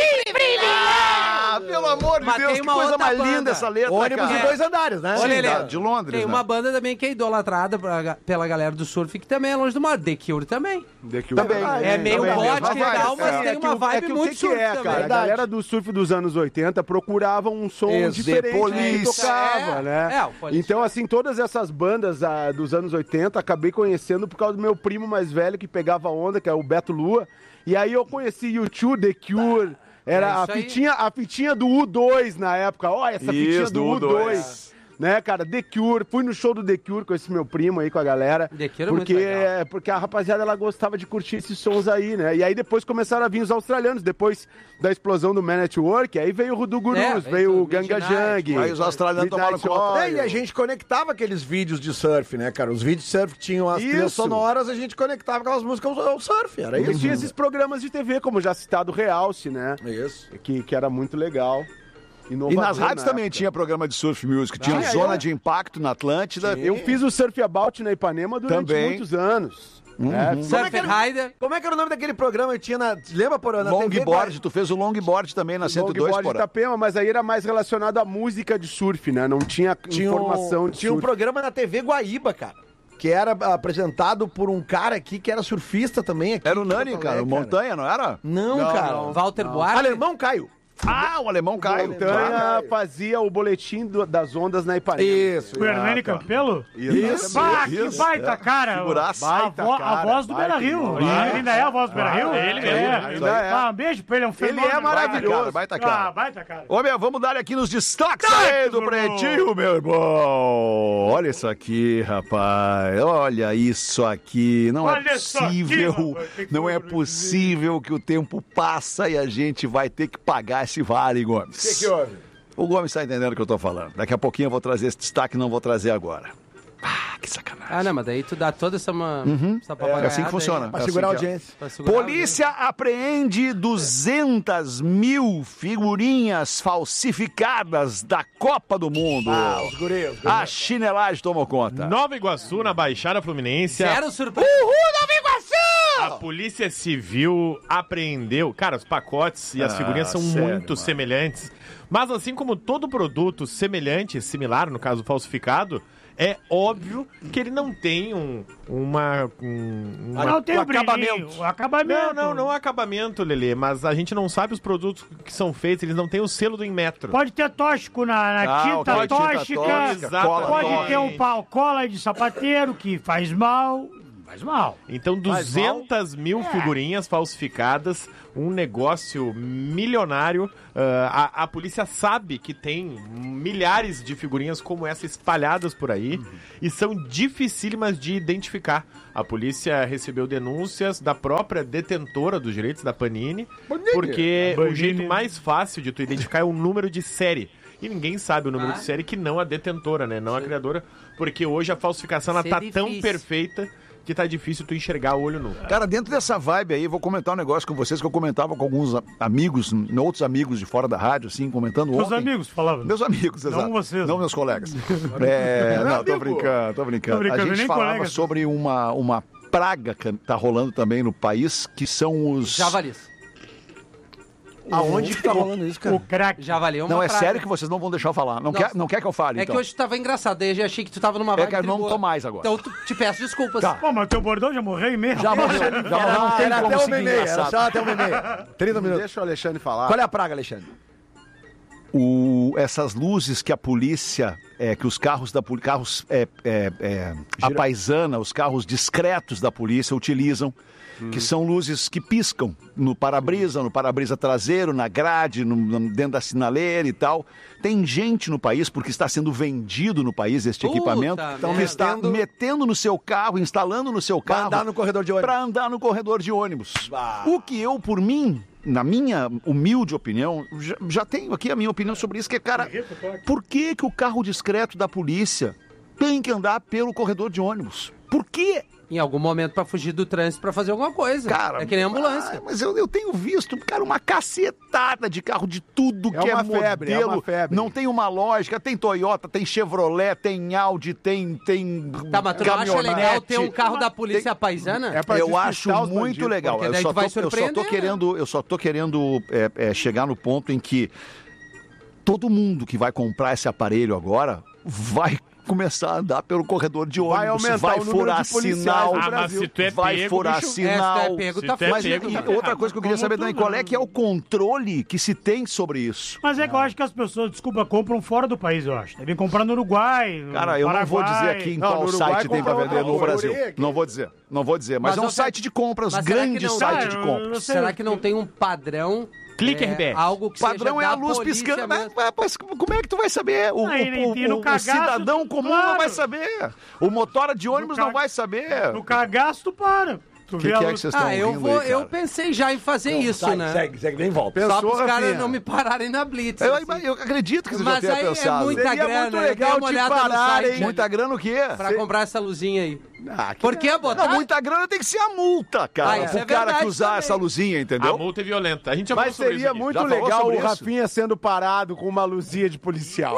S3: Ah, pelo amor de
S1: Mas
S3: Deus,
S1: tem
S3: que
S1: uma
S3: coisa
S1: outra
S3: mais
S1: banda.
S3: linda essa letra,
S7: Ônibus
S3: cara.
S7: de dois andares, né?
S1: Ô,
S3: Sim,
S1: Lelê,
S3: da- de Londres,
S1: Tem
S3: né?
S1: uma banda também que é idolatrada pra- pela galera do surf, que também é longe do mar. The Cure também.
S2: The Cure.
S3: Também.
S1: É meio
S3: também,
S1: gótico
S3: mesma
S1: e tal,
S3: vibe.
S1: mas
S3: É.
S1: tem uma
S2: que,
S1: vibe
S2: é que o
S1: muito
S2: que, que
S1: surf
S2: é,
S1: também.
S2: cara? A
S7: Verdade.
S2: galera do surf dos anos oitenta procurava um som
S3: Ex-
S2: diferente
S3: The
S2: do que
S3: Police.
S2: tocava,
S1: É,
S2: né?
S1: é, o Police.
S2: Então, assim, todas essas bandas ah, dos anos oitenta, acabei conhecendo por causa do meu primo mais velho que pegava onda, que é o Beto Lua. E aí eu conheci U dois, The Cure. Era
S1: É
S2: a
S1: isso aí.
S2: fitinha, a fitinha do U dois na época. Olha essa fitinha
S3: Isso,
S2: do
S3: do
S2: U
S3: U
S2: dois.
S3: dois.
S2: Né, cara? The Cure. Fui no show do The Cure com esse meu primo aí, com a galera.
S1: The Cure é
S2: porque,
S1: muito legal.
S2: porque a rapaziada, ela gostava de curtir esses sons aí, né? E aí depois começaram a vir os australianos. Depois da explosão do Man at Work, aí veio o Rudu Gurus,
S1: É,
S2: veio,
S1: veio
S2: o
S1: o
S2: Ganga
S1: Midnight.
S2: Jang.
S3: Aí os australianos tomaram
S2: Midnight
S3: conta.
S2: Oil.
S7: É, e a gente conectava aqueles vídeos de surf, né, cara? Os vídeos de surf que tinham as trilhas
S2: Isso.
S7: sonoras, a gente conectava aquelas músicas ao, ao surf, era
S2: E
S7: isso.
S2: tinha esses programas de T V, como já citado, Realce, né?
S7: Isso.
S2: Que, que era muito legal.
S3: E
S2: Inovador
S3: nas rádios
S2: na
S3: também
S2: época.
S3: tinha programa de surf music. Tinha
S2: Tinha,
S3: Zona
S2: eu-
S3: de Impacto na Atlântida.
S2: Eu fiz o Surf About na Ipanema durante
S3: Também.
S2: muitos anos. É,
S7: Como é,
S1: Surf
S7: que era,
S1: Rider.
S7: como é que era o nome daquele programa que tinha na... Lembra, Porã? Na T V
S3: Longboard, tu fez o longboard também na cento e dois,
S2: Longboard de
S3: porra.
S2: Itapema, mas aí era mais relacionado à música de surf, né? Não tinha,
S7: Tinha
S2: informação
S7: um,
S2: de
S7: tinha um
S2: surf.
S7: programa na T V Guaíba, cara, que era apresentado por um cara aqui que era surfista também. Aqui
S3: Era o
S7: em
S3: Nani,
S7: Porto
S3: cara, o
S7: Alegre,
S3: Montanha, não era?
S7: Não,
S2: Não,
S7: cara.
S2: não.
S1: Walter Buarque.
S7: Alemão Caio.
S3: Ah, o alemão Caio.
S2: Montanha fazia o boletim do- das ondas na Ipanema.
S7: Isso.
S4: O Hernani Campelo?
S3: Isso,
S4: Bah,
S3: isso,
S4: que baita,
S3: é.
S4: cara.
S3: Figuraça.
S4: A,
S2: Baita
S4: vo- a
S2: cara,
S4: voz do
S2: baita
S4: Beira Rio.
S2: voz.
S4: Ele ainda é a voz do Beira Rio?
S5: ele mesmo,
S4: é.
S2: ainda é.
S4: Ah, um beijo pra ele, é um fenômeno.
S2: é maravilhoso.
S3: Baita
S4: Ah,
S3: cara.
S4: baita, cara.
S3: Ô, meu, vamos dar aqui nos destaques
S4: Destaques,
S3: aí do
S4: meu irmão.
S3: Pretinho, meu irmão. Olha isso aqui, rapaz. Olha isso aqui. Não
S4: Olha
S3: é
S4: isso aqui,
S3: possível.
S4: rapaz. Que
S3: Não é
S4: coisa
S3: possível que o tempo passa e a gente vai ter que pagar esse vale, Gomes.
S7: O que, que houve?
S3: O Gomes está entendendo o que eu tô falando. Daqui a pouquinho eu vou trazer esse destaque, não vou trazer agora. Ah, que sacanagem.
S1: Ah, não, mas daí tu dá toda essa, uma, essa
S3: É
S1: papagaiada
S3: assim que funciona.
S1: aí
S7: Pra
S3: É
S7: segurar a
S3: assim que é.
S7: audiência.
S1: pra segurar
S3: Polícia apreende duzentas mil figurinhas falsificadas da Copa do Mundo.
S7: Ah, os guris. os guris.
S3: A chinelagem tomou conta.
S5: Nova Iguaçu, na Baixada Fluminense.
S1: Zero surpresa.
S5: A Polícia Civil apreendeu... Cara, os pacotes e as
S3: Ah,
S5: figurinhas são
S3: sério,
S5: muito
S3: mano.
S5: semelhantes. Mas assim como todo produto semelhante, similar, no caso falsificado, é óbvio que ele não tem um, uma, um, uma-
S4: Não tem
S5: um
S4: o brilhinho, o
S5: Não,
S4: acabamento.
S5: não, não é acabamento, Lelê, mas a gente não sabe os produtos que são feitos, eles não têm o selo do Inmetro.
S4: Pode ter tóxico na, na
S3: Ah,
S4: tinta
S3: ok, tinta
S4: tóxica,
S3: tóxica,
S5: cola
S4: pode
S5: tóxica.
S4: ter um pau, cola de sapateiro que faz mal, faz mal.
S5: Então, duzentas mil figurinhas falsificadas, um negócio milionário. Ah, a, a polícia sabe que tem milhares de figurinhas como essa espalhadas por aí e são dificílimas de identificar. A polícia recebeu denúncias da própria detentora dos direitos, da Panini, porque o jeito mais fácil de tu identificar é o número de série. E ninguém sabe o número
S1: Ah.
S5: de série que não a detentora, né? Não a criadora, porque hoje a falsificação ela
S1: Ser
S5: tá tão
S1: difícil.
S5: perfeita que tá difícil tu enxergar o olho nu.
S3: Cara, dentro dessa vibe aí, vou comentar um negócio com vocês que eu comentava com alguns a- amigos, n- outros amigos de fora da rádio, assim, comentando
S4: Seus
S3: ontem.
S4: amigos falavam.
S3: Meus amigos,
S4: Não
S3: exato.
S4: vocês.
S3: Não meus colegas. É, não, tô brincando, tô brincando.
S4: Tô brincando,
S3: A gente
S4: nem
S3: falava
S4: colegas.
S3: sobre uma, uma praga que tá rolando também no país, que são os...
S1: Javalis.
S7: Aonde que tá rolando isso, cara?
S4: O crack.
S1: Javali é uma
S3: Não, é
S1: praga.
S3: sério que vocês não vão deixar eu falar. Não,
S1: Nossa.
S3: quer, não quer que eu fale,
S1: É
S3: então.
S1: que hoje tava engraçado, daí eu já achei que tu tava numa
S3: É
S1: vibe
S3: que eu não
S1: boa.
S3: tô mais agora.
S1: Então tu, te peço desculpas.
S3: Tá.
S4: Pô, mas teu bordão já morreu em meio.
S3: Já morreu, já morreu. Não tem
S7: Era
S3: como
S7: até o
S3: seguir
S7: meio, era
S3: engraçado.
S7: só até o meio. trinta minutos.
S2: Deixa o Alexandre falar.
S7: Qual é a praga, Alexandre?
S3: O- essas luzes que a polícia, é, que os carros da polícia, carros é, é, é, a paisana, os carros discretos da polícia utilizam, que são luzes que piscam no para-brisa, no para-brisa traseiro, na grade, no- no- dentro da sinaleira e tal. Tem gente no país, porque está sendo vendido no país este
S1: Puta
S3: equipamento,
S1: merda.
S3: que está
S7: metendo-
S3: metendo no seu carro, instalando no seu
S7: Pra
S3: carro.
S7: andar no corredor de ônibus.
S3: Para andar no corredor de ônibus. O que eu, por mim, na minha humilde opinião, já, já tenho aqui a minha opinião sobre isso, que é, cara, por que, que o carro discreto da polícia tem que andar pelo corredor de ônibus? Por quê?
S1: Em algum momento pra fugir do trânsito, pra fazer alguma coisa.
S3: Cara,
S1: é que nem ambulância.
S3: ah, mas eu, eu tenho visto, cara, uma cacetada de carro de tudo
S2: É
S3: que é
S2: uma
S3: modelo.
S2: febre, é uma febre.
S3: Não tem uma lógica. Tem Toyota, tem Chevrolet, tem Audi, tem, tem
S1: Tá, mas tu não acha
S3: caminhonete.
S1: legal ter um carro da polícia paisana?
S2: É pra
S3: Eu
S2: despistar
S3: acho
S2: os
S3: muito
S2: bandidos,
S3: legal.
S1: porque
S3: Eu
S1: daí
S3: só,
S1: tu vai
S3: tô, eu só tô
S1: surpreender, né?
S3: querendo, eu só tô querendo é, é, chegar no ponto em que todo mundo que vai comprar esse aparelho agora vai começar a andar pelo corredor de ônibus,
S2: Vai aumentar
S3: vai
S2: o número
S3: furar
S2: de policiais
S3: sinal,
S2: no
S5: Ah, mas
S2: Brasil.
S5: se tu é
S3: vai
S5: pego,
S3: furar
S5: bicho,
S3: sinal.
S1: É, se tu é pego,
S5: Se
S1: tá
S5: tu é
S3: Mas
S1: fudido.
S5: pego,
S3: e
S5: tá
S3: outra
S5: ferrado.
S3: coisa que eu queria
S4: Como
S3: saber também,
S4: tudo,
S3: qual é
S4: né?
S3: que é o controle que se tem sobre isso?
S4: Mas é que eu acho que as pessoas, desculpa, compram fora do país, eu acho. Devem comprar no Uruguai. no
S3: Cara, eu não vou dizer
S4: Paraguai.
S3: aqui em
S2: Não,
S3: qual
S2: no Uruguai
S3: site tem pra
S2: comprou
S3: vender no
S2: outra
S3: Brasil.
S2: categoria aqui.
S3: Não vou dizer, não vou dizer. Mas,
S1: Mas
S3: é um
S1: eu-
S3: site de compras,
S1: Mas será que
S3: grande
S1: não-
S3: site
S4: Ah,
S3: de
S4: eu-
S3: compras.
S4: eu sei.
S1: Será que não tem um padrão?
S5: Clique
S1: é,
S5: R B S.
S1: Algo que
S3: Padrão
S1: seja
S3: é a
S1: da
S3: luz
S1: polícia
S3: piscando. Mas,
S1: mesmo?
S3: mas- mas como é que tu vai saber? O,
S4: Ah, e-
S3: o-
S4: e no
S3: o- o
S4: cagaço,
S3: cidadão comum
S4: claro.
S3: não vai saber. O motora de ônibus
S4: ca-
S3: não vai saber.
S4: No cagaço, tu para. Tu
S3: O
S4: vê
S3: que,
S4: a
S3: que é que
S4: luz.
S3: vocês estão
S1: Ah, eu
S3: ouvindo
S1: vou.
S3: aí,
S1: Eu
S3: cara?
S1: pensei já em fazer isso,
S7: Segue,
S1: né?
S7: segue, segue, nem volta.
S1: Só
S2: Pensou,
S1: pros caras
S2: Rafinha?
S1: não me pararem na blitz.
S3: Eu,
S1: assim.
S3: eu acredito que você já
S1: Mas
S3: tenha
S1: aí é
S3: pensado.
S1: muita
S2: Seria
S1: grana.
S2: muito
S1: eu dei
S2: legal
S1: uma
S2: te
S1: olhada no
S2: pararem.
S1: site,
S3: Muita grana o quê?
S1: pra comprar essa luzinha aí.
S2: Ah, que
S1: Por que botar?
S3: Não, muita grana tem que ser a multa, cara.
S1: Ah, isso
S3: pro
S1: é
S3: cara que
S1: verdade
S3: usar
S1: também.
S3: essa luzinha,
S5: A
S3: entendeu?
S5: multa é violenta. A gente já
S2: Mas
S5: falou sobre
S2: seria
S5: isso aqui.
S2: muito
S3: Já falou
S2: legal
S3: sobre
S2: o
S3: isso?
S2: Rafinha sendo parado com uma luzinha de policial.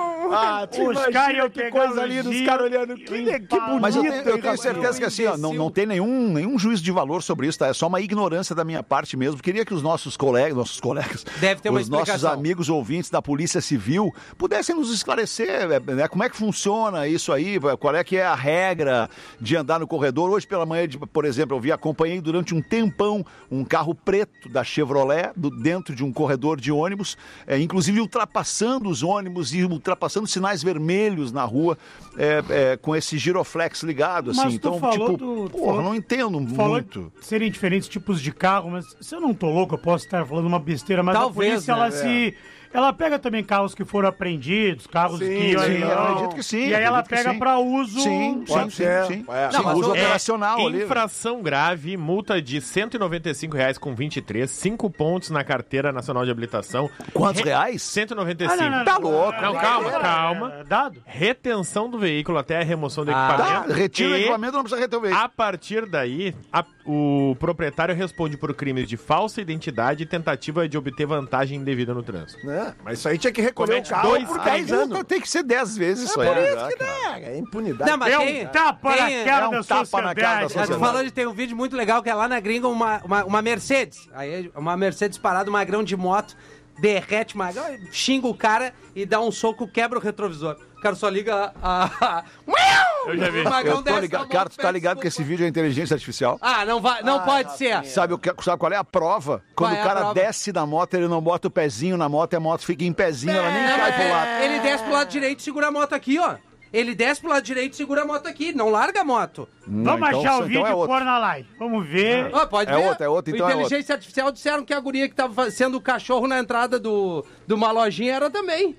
S2: Ah, te
S4: Os
S2: imagina
S4: caras iam
S2: que
S4: pegar
S2: coisa
S4: a
S2: linda, os
S4: luzinha
S2: caras olhando. Que, le- que bonito,
S3: Mas eu tenho, eu
S2: hein,
S3: tenho
S2: Rafinha?
S3: certeza que assim, ó, não, não tem nenhum, nenhum juízo de valor sobre isso, tá? É só uma ignorância da minha parte mesmo. Queria que os nossos colegas, nossos colegas,
S1: Deve ter uma
S3: os nossos
S1: explicação.
S3: amigos ouvintes da Polícia Civil pudessem nos esclarecer, né, como é que funciona isso aí, qual é que é a regra de andar no corredor. Hoje pela manhã, de- por exemplo, eu vi, acompanhei durante um tempão um carro preto da Chevrolet do- dentro de um corredor de ônibus, é, inclusive ultrapassando os ônibus e ultrapassando sinais vermelhos na rua, é, é, com esse giroflex ligado, assim.
S4: Mas tu
S3: Então,
S4: falou
S3: tipo,
S4: do- tu
S3: porra,
S4: falou-
S3: não entendo
S4: Falou
S3: muito.
S4: de serem diferentes tipos de carro, mas se eu não tô louco, eu posso estar falando uma besteira, mas
S1: Talvez,
S4: a polícia,
S1: né?
S4: ela se... Ela pega também carros que foram apreendidos, carros
S2: Sim,
S4: que...
S2: sim,
S4: não-
S3: acredito que sim,
S4: E aí ela
S3: acredito que
S4: pega
S3: sim.
S4: pra uso...
S3: Sim,
S2: Pode
S3: sim,
S2: ser.
S3: sim, sim.
S2: É.
S3: Sim,
S1: Não, mas
S3: uso
S1: o-
S3: operacional
S5: É,
S3: ali.
S5: infração grave, multa de cento e noventa e cinco reais com vinte e três, cinco pontos na carteira nacional de habilitação.
S3: Quantos
S5: Re-
S3: reais?
S5: cento e noventa e cinco.
S4: Ah, não, não, não.
S3: Tá louco.
S5: Não, calma,
S4: É,
S5: calma.
S4: é dado.
S5: Retenção do veículo até a remoção do
S1: Ah.
S3: Tá,
S5: equipamento.
S3: retira o
S5: E,
S3: equipamento, não precisa reter o veículo.
S5: a partir daí, a- o proprietário responde por crimes de falsa identidade e tentativa de obter vantagem indevida no trânsito.
S7: É, Ah, mas isso aí tinha que recolher
S5: Comete
S7: o carro
S5: dois
S7: por dez
S5: crimes.
S7: anos.
S3: Tem que ser dez vezes isso aí.
S7: Por isso
S3: né,
S7: que
S3: cara?
S7: dá, é impunidade.
S1: Não, mas
S4: É
S1: tem,
S4: um tapa na
S1: tem-
S4: cara
S3: é um
S4: da
S3: tapa na cara da
S4: sociedade.
S1: Eu tô
S3: sociedade.
S1: falando de tem um vídeo muito legal que é lá na gringa uma, uma, uma Mercedes. Aí uma Mercedes parada, um magrão de moto, derrete o magrão, xinga o cara e dá um soco, quebra o retrovisor. O cara só liga a... a...
S5: Eu já vi.
S1: O magrão
S3: Eu tô
S1: desce
S3: ligado.
S1: com a mão,
S3: Cara, tu tá
S1: pede
S3: ligado que esse
S1: desculpa.
S3: vídeo é inteligência artificial?
S1: Ah, não, vai, não pode ser.
S3: Sabe, o que, sabe qual é a prova? Quando
S1: Qual é
S3: o
S1: a
S3: cara
S1: prova?
S3: desce da moto, ele não bota o pezinho na moto e a moto fica em pezinho, ela nem cai pro lado.
S1: Ele desce pro lado direito e segura a moto aqui, ó. Ele desce pro lado direito e segura a moto aqui. Não larga a moto.
S4: Vamos
S3: Então,
S4: achar o
S3: então
S4: vídeo
S3: é
S4: e
S3: outro.
S4: pôr na live. Vamos ver.
S1: Ó, pode
S3: É
S1: ver.
S3: outra, é outra, então
S1: O
S3: é
S1: Inteligência Artificial disseram que a guria que tava sendo o cachorro na entrada do, de uma lojinha era também.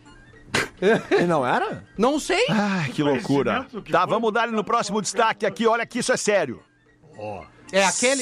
S7: E não era?
S1: Não sei.
S3: Ai, que loucura.
S4: Conhecimento que
S3: Tá,
S4: foi.
S3: vamos dar ele no próximo destaque aqui. Olha que isso é sério.
S1: É aquele?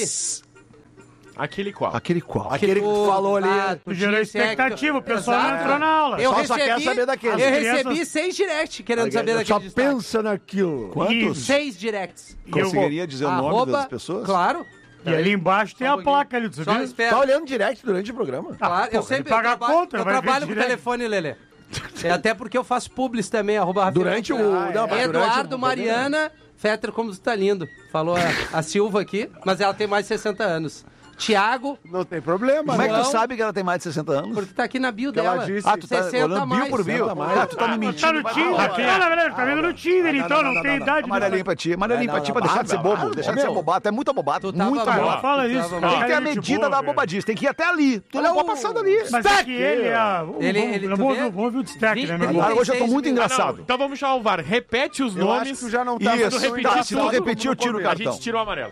S5: Aquele qual?
S3: Aquele qual?
S7: Aquele que tu falou ali.
S1: Ah,
S4: Tu gerou
S1: tinha que-
S4: expectativa, o pessoal
S1: Exato.
S4: não entrou na aula.
S1: Eu
S7: Só-
S1: recebi,
S7: só quer saber daquele.
S1: Eu
S4: As
S1: recebi
S4: crianças-
S1: seis directs querendo saber
S7: Só
S1: daquele destaque.
S7: pensa naquilo.
S3: Quantos?
S1: Seis directs.
S4: E eu-
S3: Conseguiria dizer o nome
S1: Arroba-
S3: das pessoas?
S1: Claro.
S4: E ali embaixo tem
S1: Só um
S4: a placa ali, tu
S1: Só
S4: sabia?
S1: espera.
S7: Tá olhando direct durante o programa?
S1: Claro, eu
S4: Pô,
S1: sempre
S4: ele paga
S1: eu
S4: a
S1: trabalho,
S4: conta,
S1: eu
S4: vai ver
S1: trabalho com o
S4: direto.
S1: telefone, Lelê. É até porque eu faço publis também, arroba Rafinha
S7: Durante o-
S1: Fetter.
S7: não, mas durante
S1: Eduardo
S7: o-
S1: Mariana, Fetter, como tu tá lindo. Falou a, a Silva aqui, mas ela tem mais de sessenta anos. Tiago,
S2: Não tem problema,
S3: Como é que tu
S1: Não.
S3: sabe que ela tem mais de sessenta anos?
S1: porque tá aqui na bio
S2: Que ela
S1: dela.
S2: disse.
S3: Ah, tu tá
S1: sessenta
S3: olhando
S1: mais.
S3: bio por bio?
S7: sessenta mais.
S3: Ah, tu tá me mentindo.
S4: Tá no
S3: vai
S4: Tinder.
S3: falar.
S4: Não, na verdade, tá vendo no Tinder,
S7: não,
S4: então
S7: não,
S4: não,
S7: não,
S4: tem
S7: não,
S4: idade.
S3: Amarelinho pra ti, amarelinho pra ti, pra
S7: não,
S3: deixar
S7: não,
S3: de ser
S7: não,
S3: bobo,
S7: não,
S3: deixar
S7: não,
S3: de ser
S7: meu.
S3: bobado. Tu é muito bobado,
S1: Tu tava-
S3: muito
S1: Ó,
S3: bobado.
S4: Fala isso.
S1: Tem
S3: Tem que ter a
S4: cara de
S3: medida
S4: boa,
S3: da
S4: velho.
S3: bobadice, tem que ir até ali. Tu não pode passar dali.
S4: Mas é que ele é... o-
S1: Ele-
S4: vamos-
S1: ele- tu
S4: vamos
S1: vê?
S4: ver- Vamos ver o destaque, né, meu
S1: Vinte-
S4: irmão?
S3: Cara, hoje eu tô
S1: seis
S3: muito
S1: mil.
S5: Ah, não.
S3: engraçado.
S5: Então vamos chamar o V A R. Repete os
S2: Eu
S5: nomes.
S2: acho que já não tá
S3: Isso,
S5: tu repetir
S3: tá, se tu
S5: tudo,
S3: repetir, eu tiro o
S5: A
S3: cartão.
S5: gente tira o amarelo.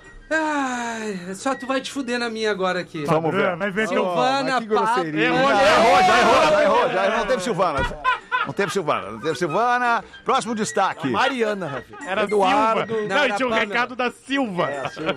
S1: Ai, só tu vai te fuder na minha agora aqui.
S3: Vamos ver.
S4: Vai ver que eu...
S1: Silvana,
S2: mas que grosseria.
S1: Pablo-
S5: Errou,
S3: Já errou, já errou, já errou, já errou. Não teve Silvana. Não teve Silvana, não teve Silvana. Próximo destaque.
S7: Mariana, Rafi.
S5: Era
S7: Eduardo.
S5: Silva. Não,
S1: Não,
S5: e tinha um
S1: era
S5: recado da Silva.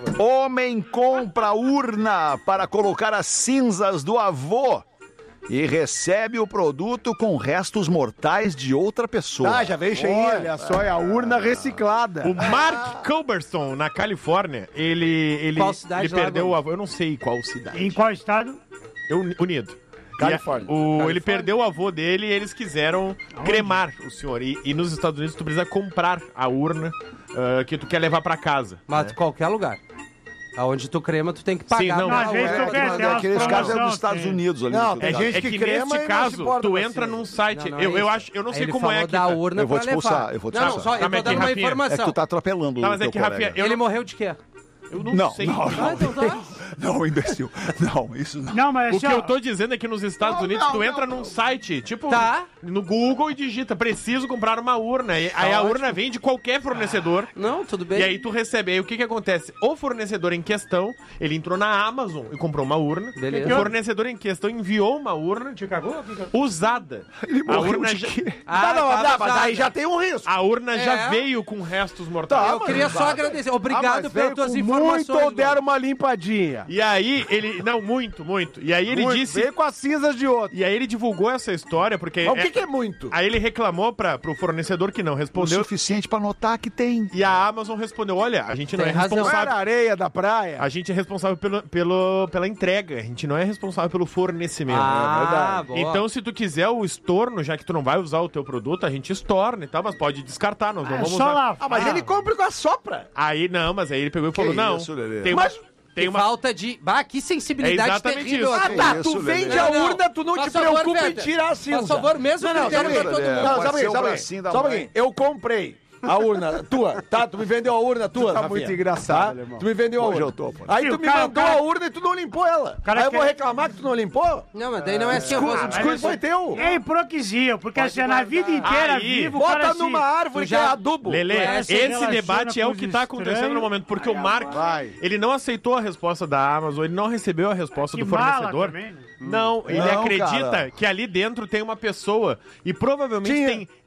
S3: Homem compra urna para colocar as cinzas do avô e recebe o produto com restos mortais de outra pessoa.
S7: Tá, já veio cheinha.
S2: Olha só, é a urna reciclada.
S5: O Mark Culberson, na Califórnia, ele, ele,
S1: Qual cidade
S5: ele
S1: lá,
S5: perdeu
S1: Gomes?
S5: o avô. Eu não sei qual cidade.
S4: Em qual estado?
S5: Eu, unido.
S7: Califórnia.
S5: E a- o, Ele perdeu o avô dele e eles quiseram cremar o senhor. E, e nos Estados Unidos tu precisa comprar a urna ah, que tu quer levar pra casa.
S1: Mas qualquer lugar. Aonde tu crema, tu tem que pagar.
S5: Sim, não,
S1: pra
S5: às
S4: vezes
S1: urna.
S4: tu quer- tem umas
S3: Aqueles casos é dos
S4: promoções,
S3: Estados
S4: tem.
S3: Unidos ali.
S7: Não,
S3: no
S7: tem
S3: Estado.
S7: gente
S5: É que,
S7: que crema
S5: nesse
S7: e não se
S5: caso,
S7: importa
S5: tu
S7: com a
S5: entra
S7: cinza.
S5: num site.
S1: Não, não
S5: eu,
S1: é
S5: eu,
S1: isso.
S5: acho, eu não
S1: Aí
S5: sei
S1: ele
S5: como
S1: falou
S5: é que.
S1: da
S5: tá.
S1: urna
S3: Eu vou
S1: pra
S3: te expulsar,
S1: levar.
S3: eu vou te
S1: Não, não,
S3: expulsar.
S1: só, eu
S5: Tá, mas
S1: tô
S5: é que,
S1: dando uma
S5: Rafinha,
S3: É
S1: informação.
S3: que tu tá atropelando
S5: Não,
S3: o
S5: mas é
S3: teu
S5: que,
S3: colega.
S5: Rafinha, eu
S1: Ele
S5: não,
S1: morreu de quê?
S5: eu não,
S3: Não,
S5: sei.
S3: não,
S1: Ah, então tá.
S3: Não, imbecil. Não, isso não.
S4: Não, mas
S5: O
S4: assim,
S5: que
S4: ó,
S5: eu tô dizendo é que nos Estados Unidos tu entra num site, tipo,
S1: Tá.
S5: no Google e digita, preciso comprar uma urna. E, aí a urna vem de qualquer fornecedor.
S1: Não, tudo bem.
S5: E aí tu recebe. Aí o que que acontece? O fornecedor em questão, ele entrou na Amazon e comprou uma urna.
S1: Beleza.
S5: O fornecedor em questão enviou uma urna
S4: te cagou?
S5: usada.
S3: Ele
S5: A
S3: morreu
S5: urna,
S3: de
S5: já,
S3: quê?
S1: Ah,
S7: Tá, não,
S1: tava
S7: tá, mas
S1: usada.
S7: aí já tem um risco.
S5: a urna
S1: É.
S5: já veio com restos mortais.
S1: Eu queria só agradecer.
S2: Ah,
S1: Obrigado
S2: mas
S1: pelas
S2: veio
S1: tuas
S2: com
S1: informações.
S2: muito ou deram
S1: Gomes.
S2: uma limpadinha?
S5: E aí ele. Não, muito, muito. E aí ele
S2: Muito.
S5: disse.
S2: Veio com as cinzas de outro.
S5: E aí ele divulgou essa história, porque.
S7: Mas o que,
S5: é-
S7: que é muito?
S5: Aí ele reclamou pra, pro fornecedor que não
S3: O
S5: respondeu.
S3: suficiente pra notar que tem.
S5: E a Amazon respondeu: olha, a gente não
S1: Tem
S5: é
S1: razão.
S2: Não era
S5: responsável.
S2: areia da praia?
S5: A gente é responsável pelo, pelo, pela entrega, a gente não é responsável pelo fornecimento.
S1: Ah, boa.
S5: Então, se tu quiser o estorno, já que tu não vai usar o teu produto, a gente estorna e tal, mas pode descartar, nós não
S4: É
S5: vamos
S4: só
S5: usar.
S4: lá.
S7: Ah, mas ele compra com a sopra.
S5: Aí não, mas aí ele pegou e falou: não,
S3: isso, Lelê?
S5: tem uma,
S7: Mas-
S5: tem
S1: Que
S5: uma.
S1: falta de... Bah, que sensibilidade
S5: É exatamente
S1: terrível.
S5: isso.
S1: aqui.
S7: Ah, tá,
S3: isso,
S7: tu
S3: Lelê.
S7: vende a urna, tu não
S1: Faz
S7: te
S1: favor,
S7: preocupa em
S1: Fetter.
S7: tirar a cinza.
S1: Faz favor, mesmo
S7: Não, não,
S1: critério
S7: sabe
S1: pra
S7: o quê?
S1: todo mundo.
S7: Não,
S3: Pode
S7: sabe o
S3: ser
S7: quê?
S3: o
S7: Sabe o
S3: bracinho
S7: quê?
S3: da
S7: Sabe o
S3: mãe.
S7: quê? Eu comprei a urna tua, tá? Tu me vendeu a urna tua,
S2: tá
S7: Rafinha,
S2: muito engraçado,
S7: tá?
S2: alemão.
S7: Tu me vendeu a
S3: Hoje
S7: urna.
S3: eu tô, pô.
S7: Aí
S4: Sim,
S7: tu
S4: o
S7: me
S4: cara-
S7: mandou
S4: o cara-
S7: a urna e tu não limpou ela.
S4: cara
S7: Aí eu vou
S4: quer-
S7: reclamar que tu não limpou?
S1: Não, mas daí não é assim.
S7: Desculpa,
S1: arroz.
S4: mas
S7: desculpa,
S4: isso-
S7: foi teu.
S4: É hipocrisia, porque
S1: Pode
S4: assim, na
S1: guardar.
S4: vida inteira
S5: Aí,
S4: vivo, o cara
S7: Bota
S4: assim,
S7: numa árvore
S1: tu
S7: que
S1: já-
S7: é adubo.
S5: Lelê,
S4: É, se
S5: esse
S4: relaciona
S5: debate é
S4: com
S5: o
S4: os
S5: que tá acontecendo
S4: estranhos.
S5: no momento, porque o Marco,
S2: Vai.
S5: ele não aceitou a resposta da Amazon, ele não recebeu a resposta
S4: Que
S5: do
S4: mala
S5: fornecedor.
S4: também, né?
S5: Não, ele
S3: Não,
S5: acredita
S3: cara.
S5: que ali dentro tem uma pessoa e provavelmente
S7: Tinha.
S5: tem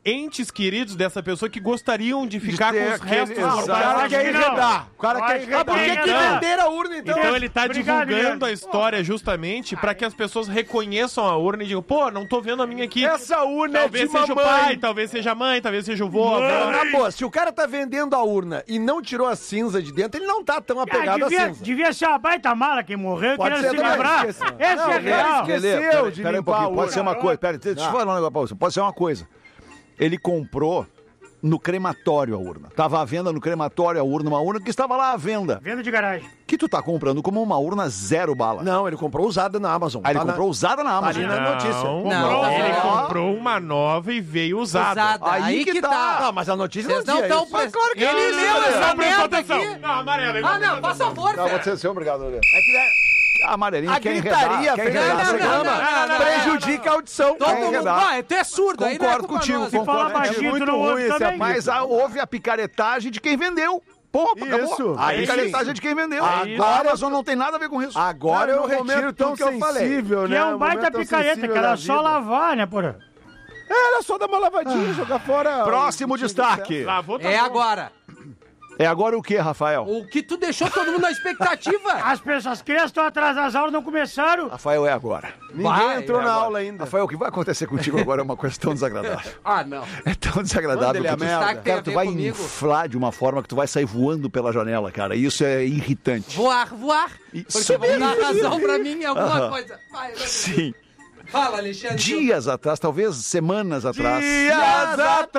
S5: entes queridos dessa pessoa que gostariam de ficar
S3: De ter
S5: com os
S3: aquele-
S5: restos
S3: exato.
S5: mortais.
S7: O cara
S4: acho
S7: quer
S4: que não.
S7: enredar. O cara
S4: Eu
S7: quer
S4: acho que
S7: enredar. Por que que
S4: não.
S7: venderam a urna, então?
S5: Então ele tá
S4: Obrigado,
S5: divulgando
S4: Leandro.
S5: a história justamente pra que as pessoas reconheçam a urna e digam, pô, não tô vendo a minha aqui.
S2: Essa urna é
S5: Talvez
S2: de
S5: seja o
S2: mamãe.
S5: pai, talvez seja a mãe, talvez seja o vô. a avó.
S7: Na boa, se o cara tá vendendo a urna e não tirou a cinza de dentro, ele não tá tão
S4: Ah,
S7: apegado à
S4: devia,
S7: cinza.
S4: devia ser uma baita mala que morreu e
S7: Pode
S4: queria
S7: ser
S4: se
S7: também,
S4: livrar.
S2: esqueci.
S4: Esse
S2: Não,
S4: é
S2: ele
S4: real.
S2: esqueceu
S3: Lelê, peraí,
S2: de
S3: peraí um
S2: limpar
S3: pouquinho,
S2: a
S3: pode ser uma
S4: urna.
S3: coisa, peraí, deixa eu falar um negócio pra você, pode ser uma coisa. Ele comprou no crematório a urna. Tava à venda no crematório a urna, uma urna que estava lá à venda.
S4: Venda de garagem.
S3: Que tu tá comprando como uma urna zero bala.
S7: Não, ele comprou usada na Amazon.
S3: Aí ele
S7: Tá na-
S3: comprou usada na Amazon.
S7: ali na notícia.
S5: Não,
S1: Não,
S5: ele
S1: não.
S5: comprou uma nova e veio usada.
S1: Usada.
S3: Aí
S1: Aí
S3: que
S1: que
S3: tá.
S1: tá.
S7: Não, mas a notícia
S1: Vocês
S7: não
S1: não
S7: tinha
S1: estão
S7: isso.
S1: prestando.
S3: claro que
S1: Ele
S3: não,
S1: leu
S3: não,
S1: essa
S5: não, prestou
S1: merda
S5: atenção.
S1: aqui.
S5: Não, amarelo. ele
S1: Ah,
S5: não
S1: não,
S5: prestou
S1: faz favor,
S3: Tá,
S1: velho.
S3: você ser obrigado, Lelê.
S7: É que né,
S3: A amarelinha
S7: a
S3: quer
S7: gritaria
S3: enredar, quer
S7: feita
S3: enredar.
S7: no
S1: não,
S7: programa
S1: não, não, não,
S7: prejudica a audição.
S1: Todo
S3: Quer
S1: mundo
S3: enredar.
S1: vai, tu é surdo. aí não é
S3: Concordo
S1: culpa
S3: contigo,
S1: nossa.
S4: Se falar
S3: concordo contigo.
S4: baixinho, tu
S2: muito
S4: não
S2: ruim
S4: ouve
S2: esse
S4: também.
S3: Mas a- houve a picaretagem de quem vendeu. Porra,
S2: Isso.
S3: acabou. A
S5: É
S3: picaretagem
S5: isso.
S3: de quem vendeu.
S5: isso.
S3: A Amazon não tem nada a ver com isso.
S7: Agora
S2: Não,
S7: eu
S2: num
S7: retiro
S2: momento tão
S7: tudo que eu falei.
S2: sensível,
S4: Que
S2: né?
S4: é
S2: Um
S4: um baita
S2: momento tão
S4: picareta,
S2: sensível
S4: que era
S2: da
S4: só
S2: vida.
S4: lavar, né, porra?
S2: Era só dar uma lavadinha, jogar fora.
S3: Próximo
S2: o-
S3: destaque.
S5: Lavou, tá
S1: É
S5: bom.
S1: agora.
S3: É agora o que, Rafael?
S1: O que tu deixou todo mundo na expectativa.
S4: As pessoas, as crianças estão atrasadas, as aulas não começaram.
S3: Rafael, é agora.
S2: Ninguém
S1: Vai,
S2: entrou
S1: é
S2: na
S1: agora.
S2: aula ainda.
S3: Rafael, o que vai acontecer contigo agora é uma coisa tão desagradável.
S1: Ah, não.
S3: É tão desagradável
S2: Manda ele
S3: que
S2: a
S3: tu,
S2: merda.
S1: Sabe que tem a
S3: cara, tu
S1: ver
S3: vai
S1: comigo?
S3: inflar de uma forma que tu vai sair voando pela janela, cara. E isso é irritante.
S1: Voar, voar.
S3: E-
S1: Porque vão dar razão pra mim em alguma
S3: Aham.
S1: coisa. Vai, vai.
S3: Sim.
S1: Fala, Alexandre.
S3: Dias atrás, talvez semanas atrás,
S2: Dias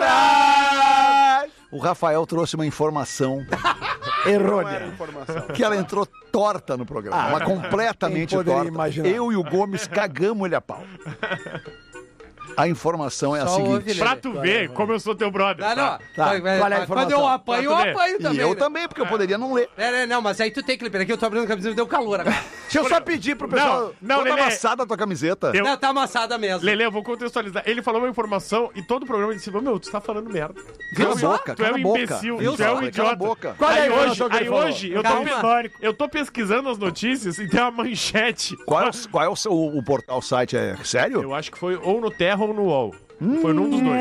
S2: atrás!
S3: o Rafael trouxe uma informação
S2: Não era
S7: Errônea.
S2: informação.
S3: que ela entrou torta no programa. mas completamente
S7: quem poderia
S3: torta.
S7: imaginar?
S3: Eu e o Gomes cagamos ele a pau. A informação é a
S1: Só ouve,
S3: seguinte.
S1: Lelê.
S5: Pra tu ver como eu sou teu brother.
S1: Não, não.
S7: Tá,
S1: Vai, vai,
S7: qual é a
S1: vai. Quando
S7: informação?
S1: eu apanho, eu
S5: Pra tu ver.
S1: apanho
S3: E
S1: também.
S3: eu
S1: né?
S3: também, porque eu poderia não ler.
S1: É, é, não, mas aí tu tem que liberar aqui. Eu tô abrindo a camisa, me deu calor agora.
S7: Deixa eu só pedir pro pessoal.
S5: Não, não,
S3: Toda
S5: Lelê.
S3: amassada a tua camiseta.
S5: Eu-
S1: Não, tá amassada mesmo.
S5: Lelê, eu vou contextualizar. Ele falou uma informação e todo o programa ele disse: meu, tu tá falando merda.
S3: Cala a
S1: só?
S3: boca,
S5: Tu é
S3: cala
S5: um
S3: a boca.
S5: imbecil,
S3: Viu
S5: tu é
S3: só?
S5: um
S3: Cala a
S5: idiota.
S3: boca.
S7: Qual é a
S5: Aí
S7: informação
S5: hoje,
S7: que ele
S5: aí
S7: falou?
S5: hoje eu, tô,
S1: Calma.
S5: pe- eu tô pesquisando as notícias e tem uma manchete.
S3: Qual é, o, qual é o, seu, o portal, o site? É sério?
S5: Eu acho que foi ou no Terra ou no U O L. Foi num dos dois.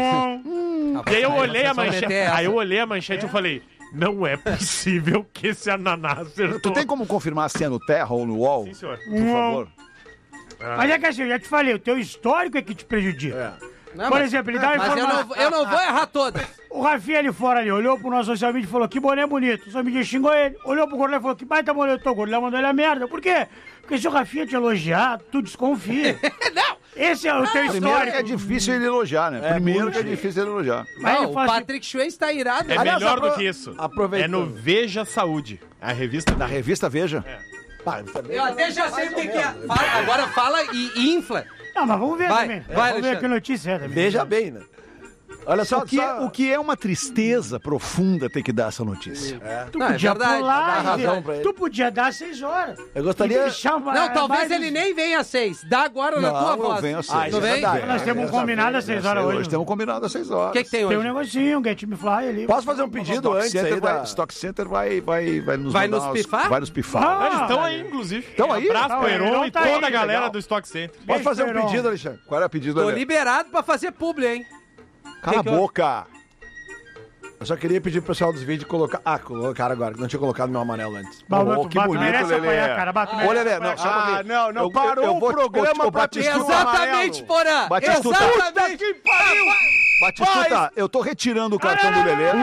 S5: E aí eu olhei a manchete. Aí eu olhei a manchete e eu falei: não é possível que esse ananás acertou.
S3: Tu tem como confirmar se é no Terra ou no U O L?
S5: Sim, senhor.
S3: Por favor.
S4: Mas é que assim, eu já te falei, o teu histórico é que te prejudica.
S1: Não,
S4: Por
S1: mas-
S4: exemplo, ele dá uma
S1: Mas eu
S4: informação.
S1: não, eu não vou errar todas.
S4: O Rafinha ali fora ali, olhou pro nosso social media e falou, que boné bonito. O social media xingou ele. Olhou pro Gordo e falou, que baita boné eu tô. O Gordo mandou ele a merda. Por quê? Porque se o Rafinha te elogiar, tu desconfia.
S1: Não.
S4: Esse é o teu
S3: Primeiro
S4: histórico.
S3: que é difícil ele elogiar, né? Primeiro que é difícil ele elogiar.
S4: Aí
S1: Não,
S4: ele
S1: o
S4: fala assim,
S1: Patrick Swayze tá irado.
S5: É
S7: Aliás,
S5: melhor
S7: apro-
S5: do que isso.
S7: aproveitando.
S5: É no Veja Saúde, a revista
S3: Na
S5: dele.
S3: revista Veja.
S7: Pá, tá bem.
S1: Eu até já sei o que, que é. Fala, agora fala e, e infla.
S4: Não, mas vamos ver
S1: Vai,
S4: também.
S1: vai,
S4: vamos ver
S1: Alexandre.
S4: que notícia é também.
S7: Veja bem, né? Olha só,
S3: O que, é,
S7: só-
S3: o que é uma tristeza profunda ter que dar essa notícia.
S4: Tu
S1: Não, é
S4: podia
S1: verdade,
S4: pular,
S7: dá razão
S4: e-
S7: pra ele.
S4: tu podia dar às seis horas.
S7: Eu gostaria-
S4: E deixar uma-
S1: Não, talvez
S4: mais-
S1: ele nem venha às seis. Dá agora na
S3: Não,
S1: tua
S3: eu
S1: voz.
S3: venho às
S7: Ah,
S3: seis.
S7: isso
S1: Tu
S7: é
S1: vem?
S7: verdade.
S4: Nós temos um
S7: Essa
S4: combinado às seis horas
S3: Hoje
S4: hoje.
S3: temos combinado às seis
S1: O
S3: horas.
S1: que, que tem
S4: Tem um
S1: hoje?
S4: negocinho, um Get Me Fly ali.
S7: Posso fazer um pedido
S3: Stock
S7: antes aí
S3: Center, vai,
S7: da...
S3: Stock Center vai, vai, vai nos
S1: Vai
S3: mandar
S1: nos
S3: umas-
S1: pifar?
S3: Vai nos pifar.
S4: Ah,
S5: Eles estão aí, inclusive.
S3: Estão aí?
S5: Abraço
S4: Tá,
S5: pro
S4: o
S5: Heron
S4: Heron
S5: e
S4: tá
S5: toda
S4: aí,
S5: a galera
S3: legal.
S5: do Stock Center.
S7: Posso fazer um
S4: Esperou.
S7: pedido, Alexandre?
S3: Qual era o pedido
S1: Tô
S3: dele?
S1: liberado pra fazer publi, hein?
S3: Cala a
S1: que que eu-
S3: boca.
S7: Eu só queria pedir pro pessoal dos vídeos colocar... Ah, colocaram agora, que não tinha colocado meu amarelo antes.
S3: Oh, que bonito,
S4: merece
S3: Lelê.
S4: apanhar, cara. Bato,
S3: Ô, Lelê, não, só um
S2: Ah,
S3: pouquinho.
S2: não, não,
S3: Eu-
S2: parou
S3: eu
S2: o
S3: vou-
S2: programa
S3: ô, ô,
S2: pra
S3: Batistuta,
S2: pedir o
S1: Exatamente, Porã!
S3: Batistuta.
S1: Exatamente!
S2: Que pariu!
S3: Batistuta, eu tô retirando o cartão do Lelê.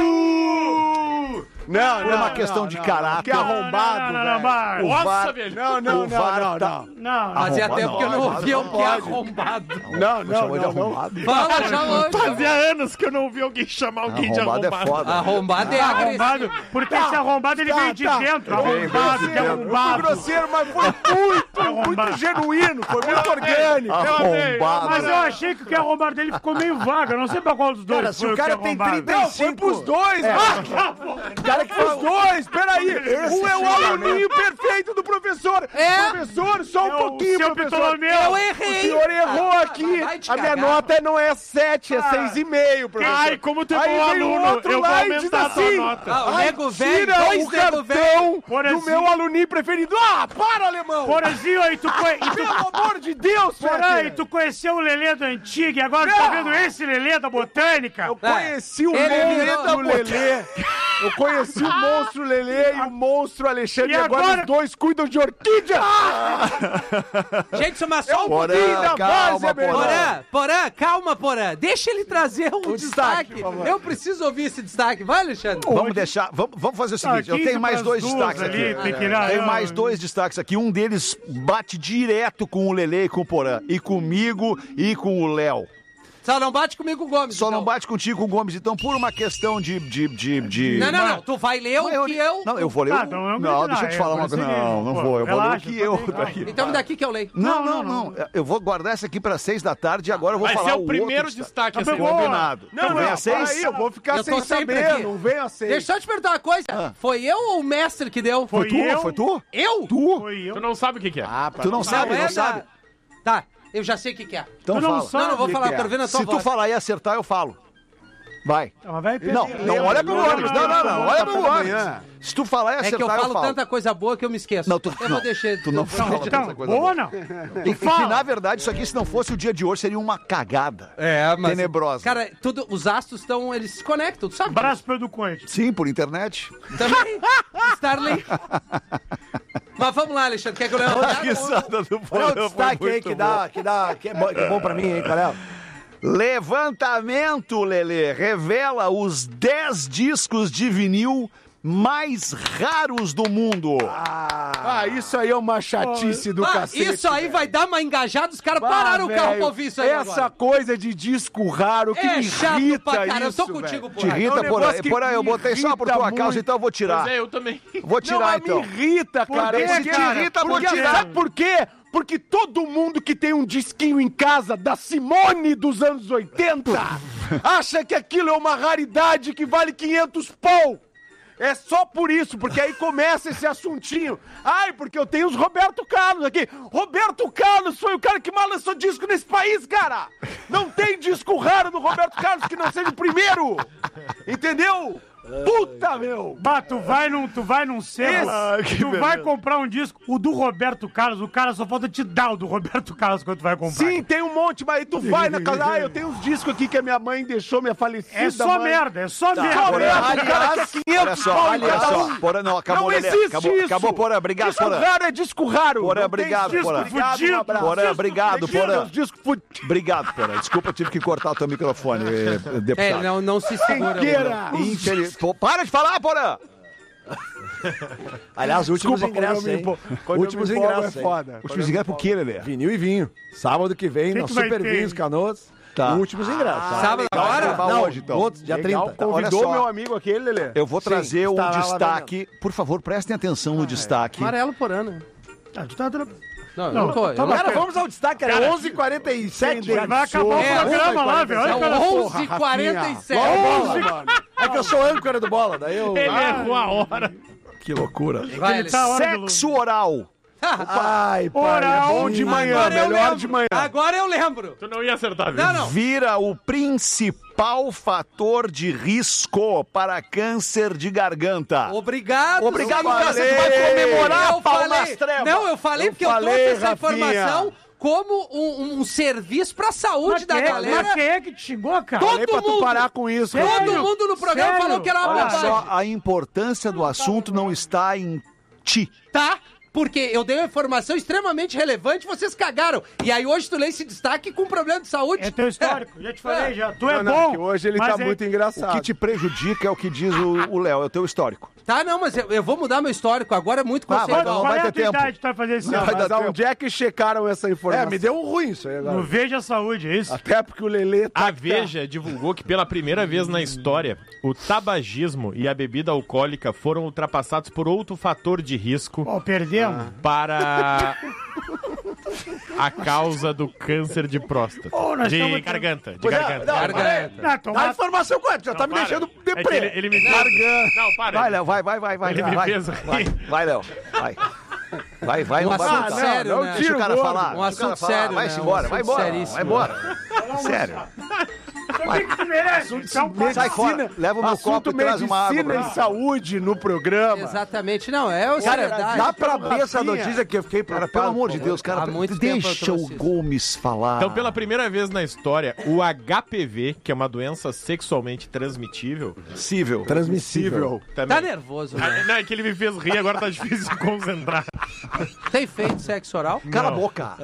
S2: Não,
S3: Por uma questão de caráter.
S2: Que arrombado,
S4: Não, não, não,
S2: velho.
S4: Bar.
S3: O
S5: Nossa,
S3: VAR
S5: velho.
S2: Não, não,
S3: O
S2: não,
S3: VAR
S2: não,
S3: tá-
S2: não.
S4: Não,
S1: Fazia
S3: Arrombado
S1: tempo que eu não
S3: não,
S1: ouvi o que é
S2: pode.
S1: arrombado.
S2: Não, não,
S3: Chamou de
S2: não, não.
S3: arrombado.
S1: Fala, chama
S5: Fazia anos que eu não ouvi alguém chamar alguém de
S3: Arrombado é
S5: arrombado.
S3: foda.
S1: Arrombado é agressivo.
S4: arrombado. Porque esse arrombado ele
S2: tá,
S4: vem de
S2: tá.
S4: dentro.
S3: Vem, vem
S4: Arrombado,
S3: de
S4: que é
S3: dentro.
S4: arrombado.
S2: Grosseiro, mas foi muito,
S4: Arrombado.
S2: muito genuíno, foi muito orgânico.
S3: Arrombado.
S4: Mas eu achei que o que é arrombado dele ficou meio vago. Eu não sei pra qual dos dois
S7: Cara, se
S4: foi
S7: o cara
S4: que é
S7: tem
S4: arrombado.
S7: trinta e
S2: Não, foi pros dois,
S7: É.
S2: mano.
S7: O cara que
S2: Os dois, peraí. Um é o aluninho perfeito do professor.
S1: É.
S2: Professor, só um
S4: É o
S2: pouquinho,
S4: seu
S2: professor.
S4: Ptolomeu.
S1: Eu errei.
S2: O senhor errou
S1: Ah,
S2: aqui.
S1: vai te
S2: A minha
S1: cagar.
S2: nota não é sete, é seis e meio, professor.
S5: Ai, como tu é
S2: Aí
S5: bom
S2: vem o
S5: aluno,
S2: outro
S5: eu vou
S2: lá e diz
S5: aumentar a tua
S2: assim,
S5: nota.
S1: Ah, o
S2: ai,
S1: nego velho,
S2: tira
S1: dois
S2: o
S1: nego velho.
S2: cartão
S4: Porazinho.
S2: do meu aluninho preferido. Ah, para, alemão.
S4: Porazinho, aí tu, conhe... e tu...
S2: Pelo amor de Deus,
S4: Porã, e
S2: Fede.
S4: tu conheceu o Lelê do Antigo e agora tu tá vendo esse Lelê da Botânica?
S2: Eu conheci o
S1: Ele virou-
S2: monstro Lelê. Eu conheci o monstro Lelê e o monstro Alexandre.
S4: E
S2: E agora,
S4: agora-
S2: os dois cuidam de orquídea.
S1: Gente, mas só um
S3: Porã,
S2: pouquinho da
S3: calma,
S2: base, é melhor.
S3: Porã.
S1: Porã, Porã, calma, Porã. Deixa ele trazer um
S2: O
S1: destaque.
S2: destaque, por favor.
S1: Eu preciso ouvir esse destaque. Vai, Alexandre.
S3: Vamos deixar, vamos, vamos fazer o seguinte, eu
S4: quinze
S3: tenho mais
S4: pras
S3: dois
S4: duas
S3: destaques
S4: ali,
S3: aqui.
S4: tem que ir lá,
S3: Tenho
S4: eu-
S3: mais dois destaques aqui. Um deles bate direto com o Lelê e com o Porã. E comigo e com o Léo.
S1: Só não bate comigo, Gomes.
S3: Só
S1: então.
S3: não bate contigo com o Gomes. Então, por uma questão de... de, de, de...
S1: Não, não, não. Tu vai ler o
S3: Não,
S1: que eu...
S3: Não, eu vou ler.
S4: Ah,
S3: o-
S4: então não
S3: não,
S4: grita,
S3: deixa eu te
S4: é,
S3: falar uma
S4: agora
S3: coisa.
S4: você
S3: Não,
S4: lê.
S3: não
S4: Pô,
S3: vou. Eu vou ler o
S4: relaxa,
S3: que
S4: eu
S3: eu...
S4: também, calma.
S1: Então me dá aqui que eu leio.
S3: Não, não, não. Eu vou guardar essa aqui para seis da tarde e agora eu vou
S5: Vai
S3: falar
S5: ser
S3: o
S5: o primeiro
S3: outro
S5: destaque a
S4: Tá
S5: ser
S4: bom.
S5: combinado.
S2: Não,
S3: Não vem
S2: não,
S3: a seis?
S2: para aí, eu vou ficar
S1: Eu tô
S2: sem
S1: sempre
S2: saber.
S1: aqui.
S2: Não vem a seis.
S1: Deixa eu te perguntar uma coisa. Foi eu ou o mestre que deu?
S3: Foi tu?
S4: eu?
S3: Foi tu?
S1: Eu?
S3: Tu?
S4: Foi eu.
S5: Tu não sabe o que que é.
S2: Ah,
S3: Tu não sabe,
S1: é
S3: não
S1: da-
S3: sabe?
S1: Tá, eu já sei o que que é.
S3: Então
S4: Tu não
S3: fala.
S4: sabe.
S1: Não, não vou
S2: que
S1: falar,
S2: que é?
S1: quero ver na tua
S3: Se tu
S1: voz.
S3: falar e acertar, eu falo. Vai.
S4: Ela vai perder.
S3: Não, não olha pro Gomes. Não, não, não. Olha pro
S2: Café da manhã.
S3: Gomes. Se tu falar e
S1: É que
S3: acertar,
S1: eu
S3: eu
S1: falo
S3: falo.
S1: tanta coisa boa que eu me esqueço.
S3: Não, tu-
S1: eu
S3: não,
S1: vou deixar...
S3: tu não
S1: eu-
S3: fala.
S4: Então,
S3: Essa coisa
S4: boa ou
S3: boa.
S4: não?
S3: E que, na verdade, isso aqui, se não fosse o dia de hoje, seria uma cagada.
S1: É, mas...
S3: Tenebrosa.
S1: Cara, tudo, os astros estão... Eles se conectam, tu sabe?
S4: Abraço pro Edu Conte.
S3: Sim, por internet.
S1: Também. Starlink. Mas vamos lá, Alexandre. Quer que eu leia uma
S3: Risada do
S7: Qual é o
S3: Porã foi
S7: destaque aí
S3: muito
S7: que
S3: bom.
S7: dá, que dá, que é bom, que é bom pra mim, hein, Carel?
S3: Levantamento, Lelê, revela os dez discos de vinil mais raros do mundo.
S2: Ah, isso aí é uma chatice do
S1: Ah,
S2: cacete.
S1: isso aí vai dar uma engajada, os caras
S2: Ah,
S1: pararam o carro
S2: velho,
S1: pra ouvir isso aí
S2: Essa
S1: agora.
S2: coisa de disco raro que
S1: É
S2: me
S1: chato
S2: irrita
S1: pra caramba, eu
S2: isso,
S1: tô contigo,
S2: velho.
S1: pô.
S3: Te
S2: É um
S3: irrita, Porã?
S2: negócio que
S3: Porã, eu
S2: me
S3: botei só por
S2: irrita
S3: tua causa,
S2: muito.
S3: então eu vou tirar.
S5: Pois é, eu também.
S3: Vou
S2: Não,
S3: tirar,
S2: mas
S3: então.
S2: me irrita, cara.
S3: quê,
S2: Porque,
S3: cara?
S2: irrita,
S3: Por
S2: porque
S3: quê?
S2: sabe por quê? Porque todo mundo que tem um disquinho em casa da Simone dos anos oitenta acha que aquilo é uma raridade que vale quinhentos pau. É só por isso, porque aí começa esse assuntinho. Ai, porque eu tenho os Roberto Carlos aqui. Roberto Carlos foi o cara que mais lançou disco nesse país, cara. Não tem disco raro do Roberto Carlos que não seja o primeiro. Entendeu? Puta, meu.
S4: Bah, tu vai num, tu vai num selo,
S3: Ah, que
S4: tu vai
S3: beleza.
S4: comprar um disco, o do Roberto Carlos, o cara só falta te dar o do Roberto Carlos quando tu vai comprar.
S2: Sim, tem um monte, mas aí tu vai na casa. Ah, eu tenho uns discos aqui que a minha mãe deixou, minha falecida
S4: É só
S2: mãe.
S4: merda, é só
S2: Só
S4: merda.
S2: merda,
S3: Aliás,
S2: o cara quer quinhentos
S3: Olha só,
S2: pau em
S3: olha
S2: cada
S3: só.
S2: um.
S3: Porã, não, acabou,
S2: Não
S3: Lelê.
S2: existe
S3: Acabou,
S2: isso.
S3: acabou, Porã. Obrigado,
S2: Disco
S3: Porã.
S2: raro é disco raro.
S3: Porã,
S2: Não tem
S3: obrigado,
S2: disco
S3: Porã.
S2: Obrigado,
S4: Fudido.
S2: um abraço.
S3: Porã,
S2: Disco
S3: obrigado,
S2: fudido,
S3: Porã.
S2: os discos fudidos.
S3: Obrigado, Porã. Desculpa, eu tive que cortar o teu microfone, eh,
S1: É,
S3: deputado.
S1: não, não se segura.
S2: Queira.
S3: Infeliz- Pô, para de falar, Porã!
S7: Aliás, últimos
S2: Desculpa,
S7: ingressos,
S2: quando eu me
S7: hein?
S2: empol- quando eu
S7: Últimos
S2: me empolgo
S7: ingressos,
S2: é
S7: hein?
S2: foda.
S3: Últimos ingressos por quê, Lelê?
S7: Vinil e vinho. Sábado que vem,
S4: Que
S7: na
S4: que vai
S7: Super
S4: ter?
S7: Vinhos Canoas.
S3: Tá.
S7: Últimos ingressos. tá?
S1: Sábado
S3: Vai
S1: agora?
S3: acabar
S7: Não,
S3: hoje, então.
S7: outro, dia
S2: Legal,
S7: trinta.
S3: Olha
S2: convidou
S3: só.
S2: meu amigo aquele, Lelê.
S3: Eu vou trazer o
S7: estará lá
S3: destaque. Por favor, prestem atenção no destaque.
S1: Amarelo por ano.
S4: Ah, tu tá tra-
S1: Não, eu
S4: Não,
S1: não tô.
S4: tá
S1: eu não-
S4: bom.
S7: Cara, vamos ao destaque, cara.
S4: Cara,
S7: onze e quarenta e sete.
S2: Sem
S4: Vai acabar o
S1: É,
S4: programa lá, velho. Olha,
S1: É
S4: cara.
S1: onze e quarenta e sete.
S7: É que eu sou âncora do bola, daí eu...
S5: Ele errou a hora.
S3: Que loucura.
S1: Vai,
S4: Ele tá hora de
S3: Sexo oral.
S7: Ai, pai,
S4: Oral.
S7: é bom
S2: de
S7: de
S2: manhã,
S1: Agora eu
S2: melhor
S1: lembro.
S2: de manhã.
S1: Agora eu lembro.
S5: Tu não ia acertar, viu?
S1: Não, não.
S3: Vira o principal fator de risco para câncer de garganta.
S1: Obrigado.
S3: Obrigado,
S1: senhor.
S3: cara. Você vai comemorar
S1: Eu
S3: palmas
S1: falei-
S3: trevas.
S1: Não, eu falei
S2: Eu
S1: porque eu
S2: falei,
S1: trouxe essa
S2: Rafinha.
S1: informação como um, um serviço pra saúde
S4: Mas
S1: da
S4: quem é-
S1: galera.
S4: Mas quem é que te xingou, cara?
S1: Todo
S2: Falei pra tu
S1: mundo.
S2: parar com isso.
S1: Todo
S2: cara.
S1: mundo no programa
S4: Sério?
S1: falou que era uma
S3: Olha
S1: bobagem.
S3: só, a importância do assunto não está em ti.
S1: Tá? Porque eu dei uma informação extremamente relevante, vocês cagaram. E aí hoje tu lê esse destaque com problema de saúde.
S4: É teu histórico, já te falei, já. Tu é
S2: Não, não,
S4: bom.
S2: que hoje ele
S4: mas
S2: tá
S4: é-
S2: muito
S3: O
S2: engraçado.
S3: que te prejudica é o que diz o o Léo, é o teu histórico.
S1: Tá, não, mas eu, eu vou mudar meu histórico. Agora é muito
S3: vai,
S1: conceitual.
S3: não
S4: Qual
S3: vai
S4: é
S3: ter
S4: a tua
S3: tempo.
S4: idade que tu vai fazer esse
S2: Não,
S4: ano?
S2: mas
S3: dar
S2: aonde é que checaram essa informação?
S7: É, me deu um ruim isso aí
S4: No
S7: agora.
S4: Veja Saúde, é isso?
S2: Até porque o Lelê tá...
S5: A Veja divulgou que pela primeira vez na história, o tabagismo e a bebida alcoólica foram ultrapassados por outro fator de risco
S4: Pô, perdemos.
S5: para a causa do câncer de próstata.
S4: Pô, nós
S5: de
S4: estamos-
S5: garganta, de
S7: Pois é,
S5: garganta.
S7: não,
S1: Garganta.
S4: Não,
S7: Dá a
S4: tomar...
S7: informação correta, já tá
S5: Não,
S7: me
S5: para.
S7: deixando
S5: É que
S7: deprê.
S5: ele, ele me
S7: Garganta.
S5: Não, para.
S3: Vai, Léo, vai, vai, vai, vai.
S5: Ele me
S3: vai,
S5: fez
S3: vai,
S5: rir.
S3: vai, Léo, vai. Vai, vai,
S1: Um
S3: não vai
S1: assunto
S3: botar.
S1: sério,
S3: não,
S1: né?
S3: Deixa o cara
S2: Tiro
S3: falar.
S1: gordo. Um
S3: deixa o cara
S1: assunto
S3: falar.
S1: sério,
S3: Vai
S1: né?
S3: embora,
S1: Um
S3: vai
S1: assunto
S3: embora.
S1: seríssimo.
S3: Vai embora. Sério.
S4: Sabe o que merece? Então,
S3: Sai fora. Leva o meu copo e traz uma água
S2: medicina
S3: pra
S2: e
S3: mim.
S2: saúde no programa.
S1: Exatamente, não, é o
S7: Cara,
S1: seriedade.
S7: dá pra ver essa notícia que eu fiquei
S3: Cara,
S7: preocupado.
S3: pelo amor de Deus, cara,
S1: Há muito tempo eu
S3: deixa o
S1: trouxe isso.
S3: Gomes falar.
S5: Então, pela primeira vez na história, o H P V, que é uma doença sexualmente transmitível,
S3: Possível.
S7: Transmissível.
S5: também...
S1: Tá nervoso,
S5: Ah,
S1: né?
S5: Não, é que ele me fez rir, agora tá difícil de concentrar.
S1: Tem feito sexo oral?
S3: Cala
S5: Não.
S3: a boca.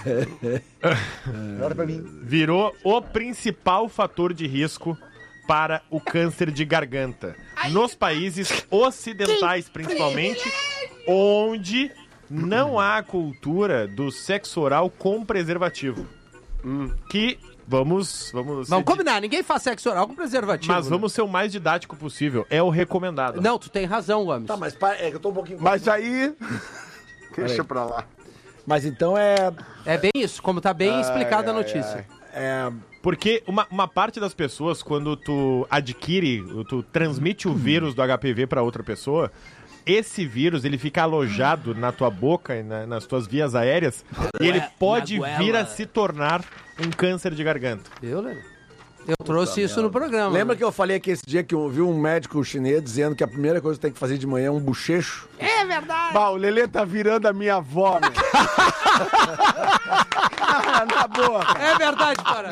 S3: Olha pra mim.
S5: Virou o principal fator de risco para o câncer de garganta. Nos países ocidentais, principalmente, onde não há a cultura do sexo oral com preservativo. Que, vamos... Vamos,
S1: Vamos
S5: ser
S1: combinar, ninguém faz sexo oral com preservativo.
S5: Mas
S1: né?
S5: vamos ser o mais didático possível. É o recomendado.
S1: Não, tu tem razão, Gomes.
S7: Tá, mas para, é que eu tô um pouquinho...
S2: Mas aí... Deixa pra lá.
S7: Mas então é...
S1: É bem isso, como tá bem explicado a notícia.
S7: é
S5: Porque uma, uma parte das pessoas, quando tu adquire, tu transmite o vírus do H P V para outra pessoa, esse vírus, ele fica alojado na tua boca e na- nas tuas vias aéreas e ele pode
S1: na
S5: vir
S1: goela.
S5: a se tornar um câncer de garganta.
S1: Viu, Lelê? Eu trouxe isso no programa.
S7: Lembra
S1: né?
S7: que eu falei aqui esse dia que eu vi um médico chinês dizendo que a primeira coisa que tem que fazer de manhã é um bochecho?
S2: Bah, o Lelê tá virando a minha avó, meu. Ah, na boa.
S1: É verdade, para.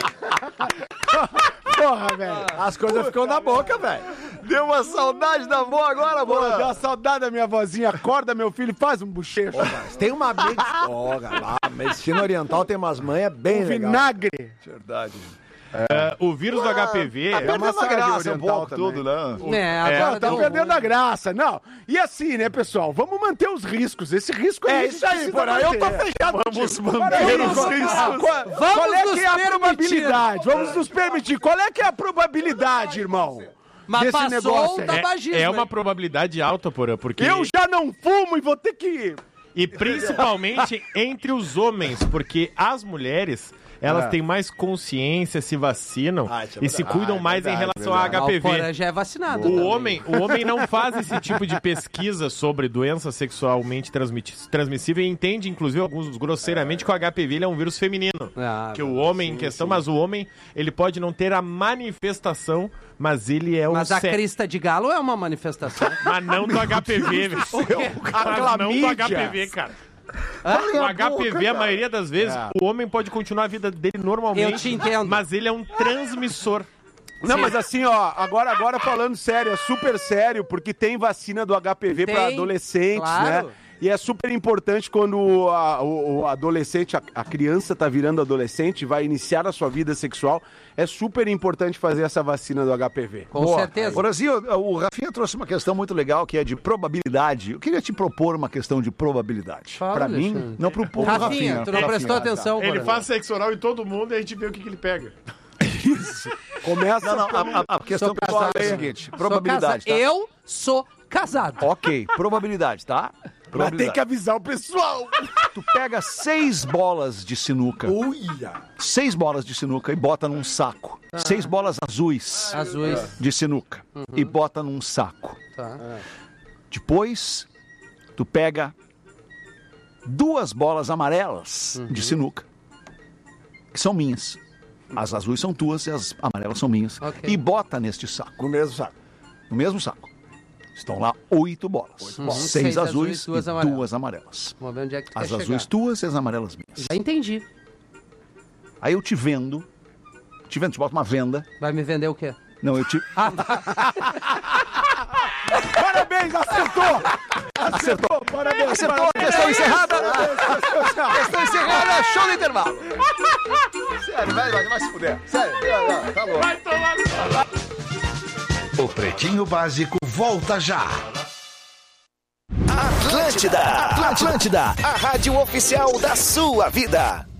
S2: Porra, velho.
S7: As coisas ficam na boca, velho.
S3: Deu uma saudade da avó agora,
S2: Pô, deu
S3: bola.
S2: uma saudade da minha vozinha. Acorda, meu filho, e faz um bochecho.
S7: Tem uma medicina... Ó, lá, a medicina oriental tem umas manhas bem
S2: Um
S7: legais.
S2: vinagre.
S3: Verdade.
S5: Ah, o vírus do H P V...
S3: Tá perdendo a
S2: massagem
S3: graça um
S2: oriental
S3: pouco
S2: também.
S3: tudo, né?
S1: É,
S2: Ah,
S1: agora
S2: tá
S1: deu
S2: perdendo
S1: ruim.
S2: a graça. Não. E assim, né, pessoal? Vamos manter os riscos. Esse risco
S7: É
S2: a
S7: isso
S2: gente
S7: aí,
S2: precisa
S7: porra. Eu tô
S2: manter.
S7: fechado.
S3: Vamos
S2: Qual
S3: manter
S2: é,
S3: os
S2: qual-
S3: riscos.
S2: qual-
S1: Vamos
S2: qual é
S1: nos
S2: que é a
S1: permitir.
S2: probabilidade? Vamos nos permitir. Qual é que é a probabilidade, irmão?
S1: Mas
S2: desse
S1: passou
S2: negócio
S1: o
S2: aí?
S1: tabagismo.
S5: É, é uma
S1: hein?
S5: probabilidade alta, Porã, porque...
S2: Eu já não fumo e vou ter que...
S5: E principalmente entre os homens, porque as mulheres, elas
S2: Ah.
S5: têm mais consciência, se vacinam
S7: Ah, isso é
S5: e se
S7: verdade.
S5: cuidam
S7: Ah, é
S5: mais em
S7: verdade,
S5: relação a
S1: Ah,
S5: H P
S1: o Porã
S5: V.
S1: já é vacinado.
S5: O
S1: também.
S5: homem, o homem não faz esse tipo de pesquisa sobre doença sexualmente transmiti- transmissível e entende, inclusive, alguns grosseiramente, que o H P V ele é um vírus feminino.
S1: Ah,
S5: que o homem em questão, mas o homem, ele pode não ter a manifestação, mas ele é um
S1: Mas a
S5: sé-
S1: crista de galo é uma manifestação.
S5: Mas não do H P V, velho. Mas não do H P V, cara. O H P V, a maioria das vezes, o homem pode continuar a vida dele normalmente.
S1: Eu te entendo.
S5: Mas ele é um transmissor.
S2: Não,
S1: Sim.
S2: mas assim, ó, agora, agora falando sério, é super sério, porque tem vacina do H P V para
S1: Tem,
S2: adolescentes,
S1: claro.
S2: né? E é super importante quando a- o, o adolescente, a, a criança tá virando adolescente, vai iniciar a sua vida sexual, é super importante fazer essa vacina do H P V.
S1: Com
S3: Boa.
S1: certeza.
S3: Brasil, o Rafinha trouxe uma questão muito legal que é de probabilidade. Eu queria te propor uma questão de probabilidade.
S1: Fala,
S2: Pra mim,
S1: Alexandre.
S3: Não pro povo,
S1: Rafinha,
S3: Rafinha.
S1: tu não
S3: Rafinha.
S1: prestou atenção,
S5: Ele
S1: Porã.
S5: faz sexo oral em todo mundo e a gente vê o que, que ele pega.
S2: Começa
S3: Não, não, a, a- a questão
S1: Sou
S3: que eu falo é
S1: casado.
S3: a seguinte:
S1: Sou
S3: probabilidade,
S1: casa-
S3: tá?
S1: Eu sou casado.
S3: Ok, probabilidade, tá?
S2: Mas tem
S3: Probabilidade.
S2: que avisar o pessoal.
S3: Tu pega seis bolas de sinuca,
S7: Uia.
S3: seis bolas de sinuca e bota num saco. Seis bolas azuis
S1: Azuis.
S3: de sinuca e bota num saco.
S1: Tá.
S3: Depois, tu pega duas bolas amarelas de sinuca, que são minhas. As azuis são tuas e as amarelas são minhas.
S1: Ok.
S3: E bota neste saco,
S7: No mesmo saco.
S3: no mesmo saco. Estão lá oito bolas.
S1: bolas.
S3: Seis,
S1: Seis
S3: azuis,
S1: azuis, duas
S3: e
S1: amarelas.
S3: duas amarelas.
S1: Vamos ver onde é que tu
S3: As
S1: quer
S3: azuis
S1: chegar.
S3: tuas e as amarelas minhas.
S1: Já entendi.
S3: Aí eu te vendo, te vendo, te boto uma venda.
S1: Vai me vender o quê?
S3: Não, eu te...
S2: Parabéns, acertou!
S3: Acertou!
S2: Parabéns,
S3: Acertou! Questão encerrada! Questão encerrada! Show do intervalo! Sério, vai, vai, vai se fuder. Sério, não, não, tá louco.
S5: Vai tomar...
S8: O Pretinho Básico volta já.
S9: Atlântida, Atlântida, a rádio oficial da sua vida.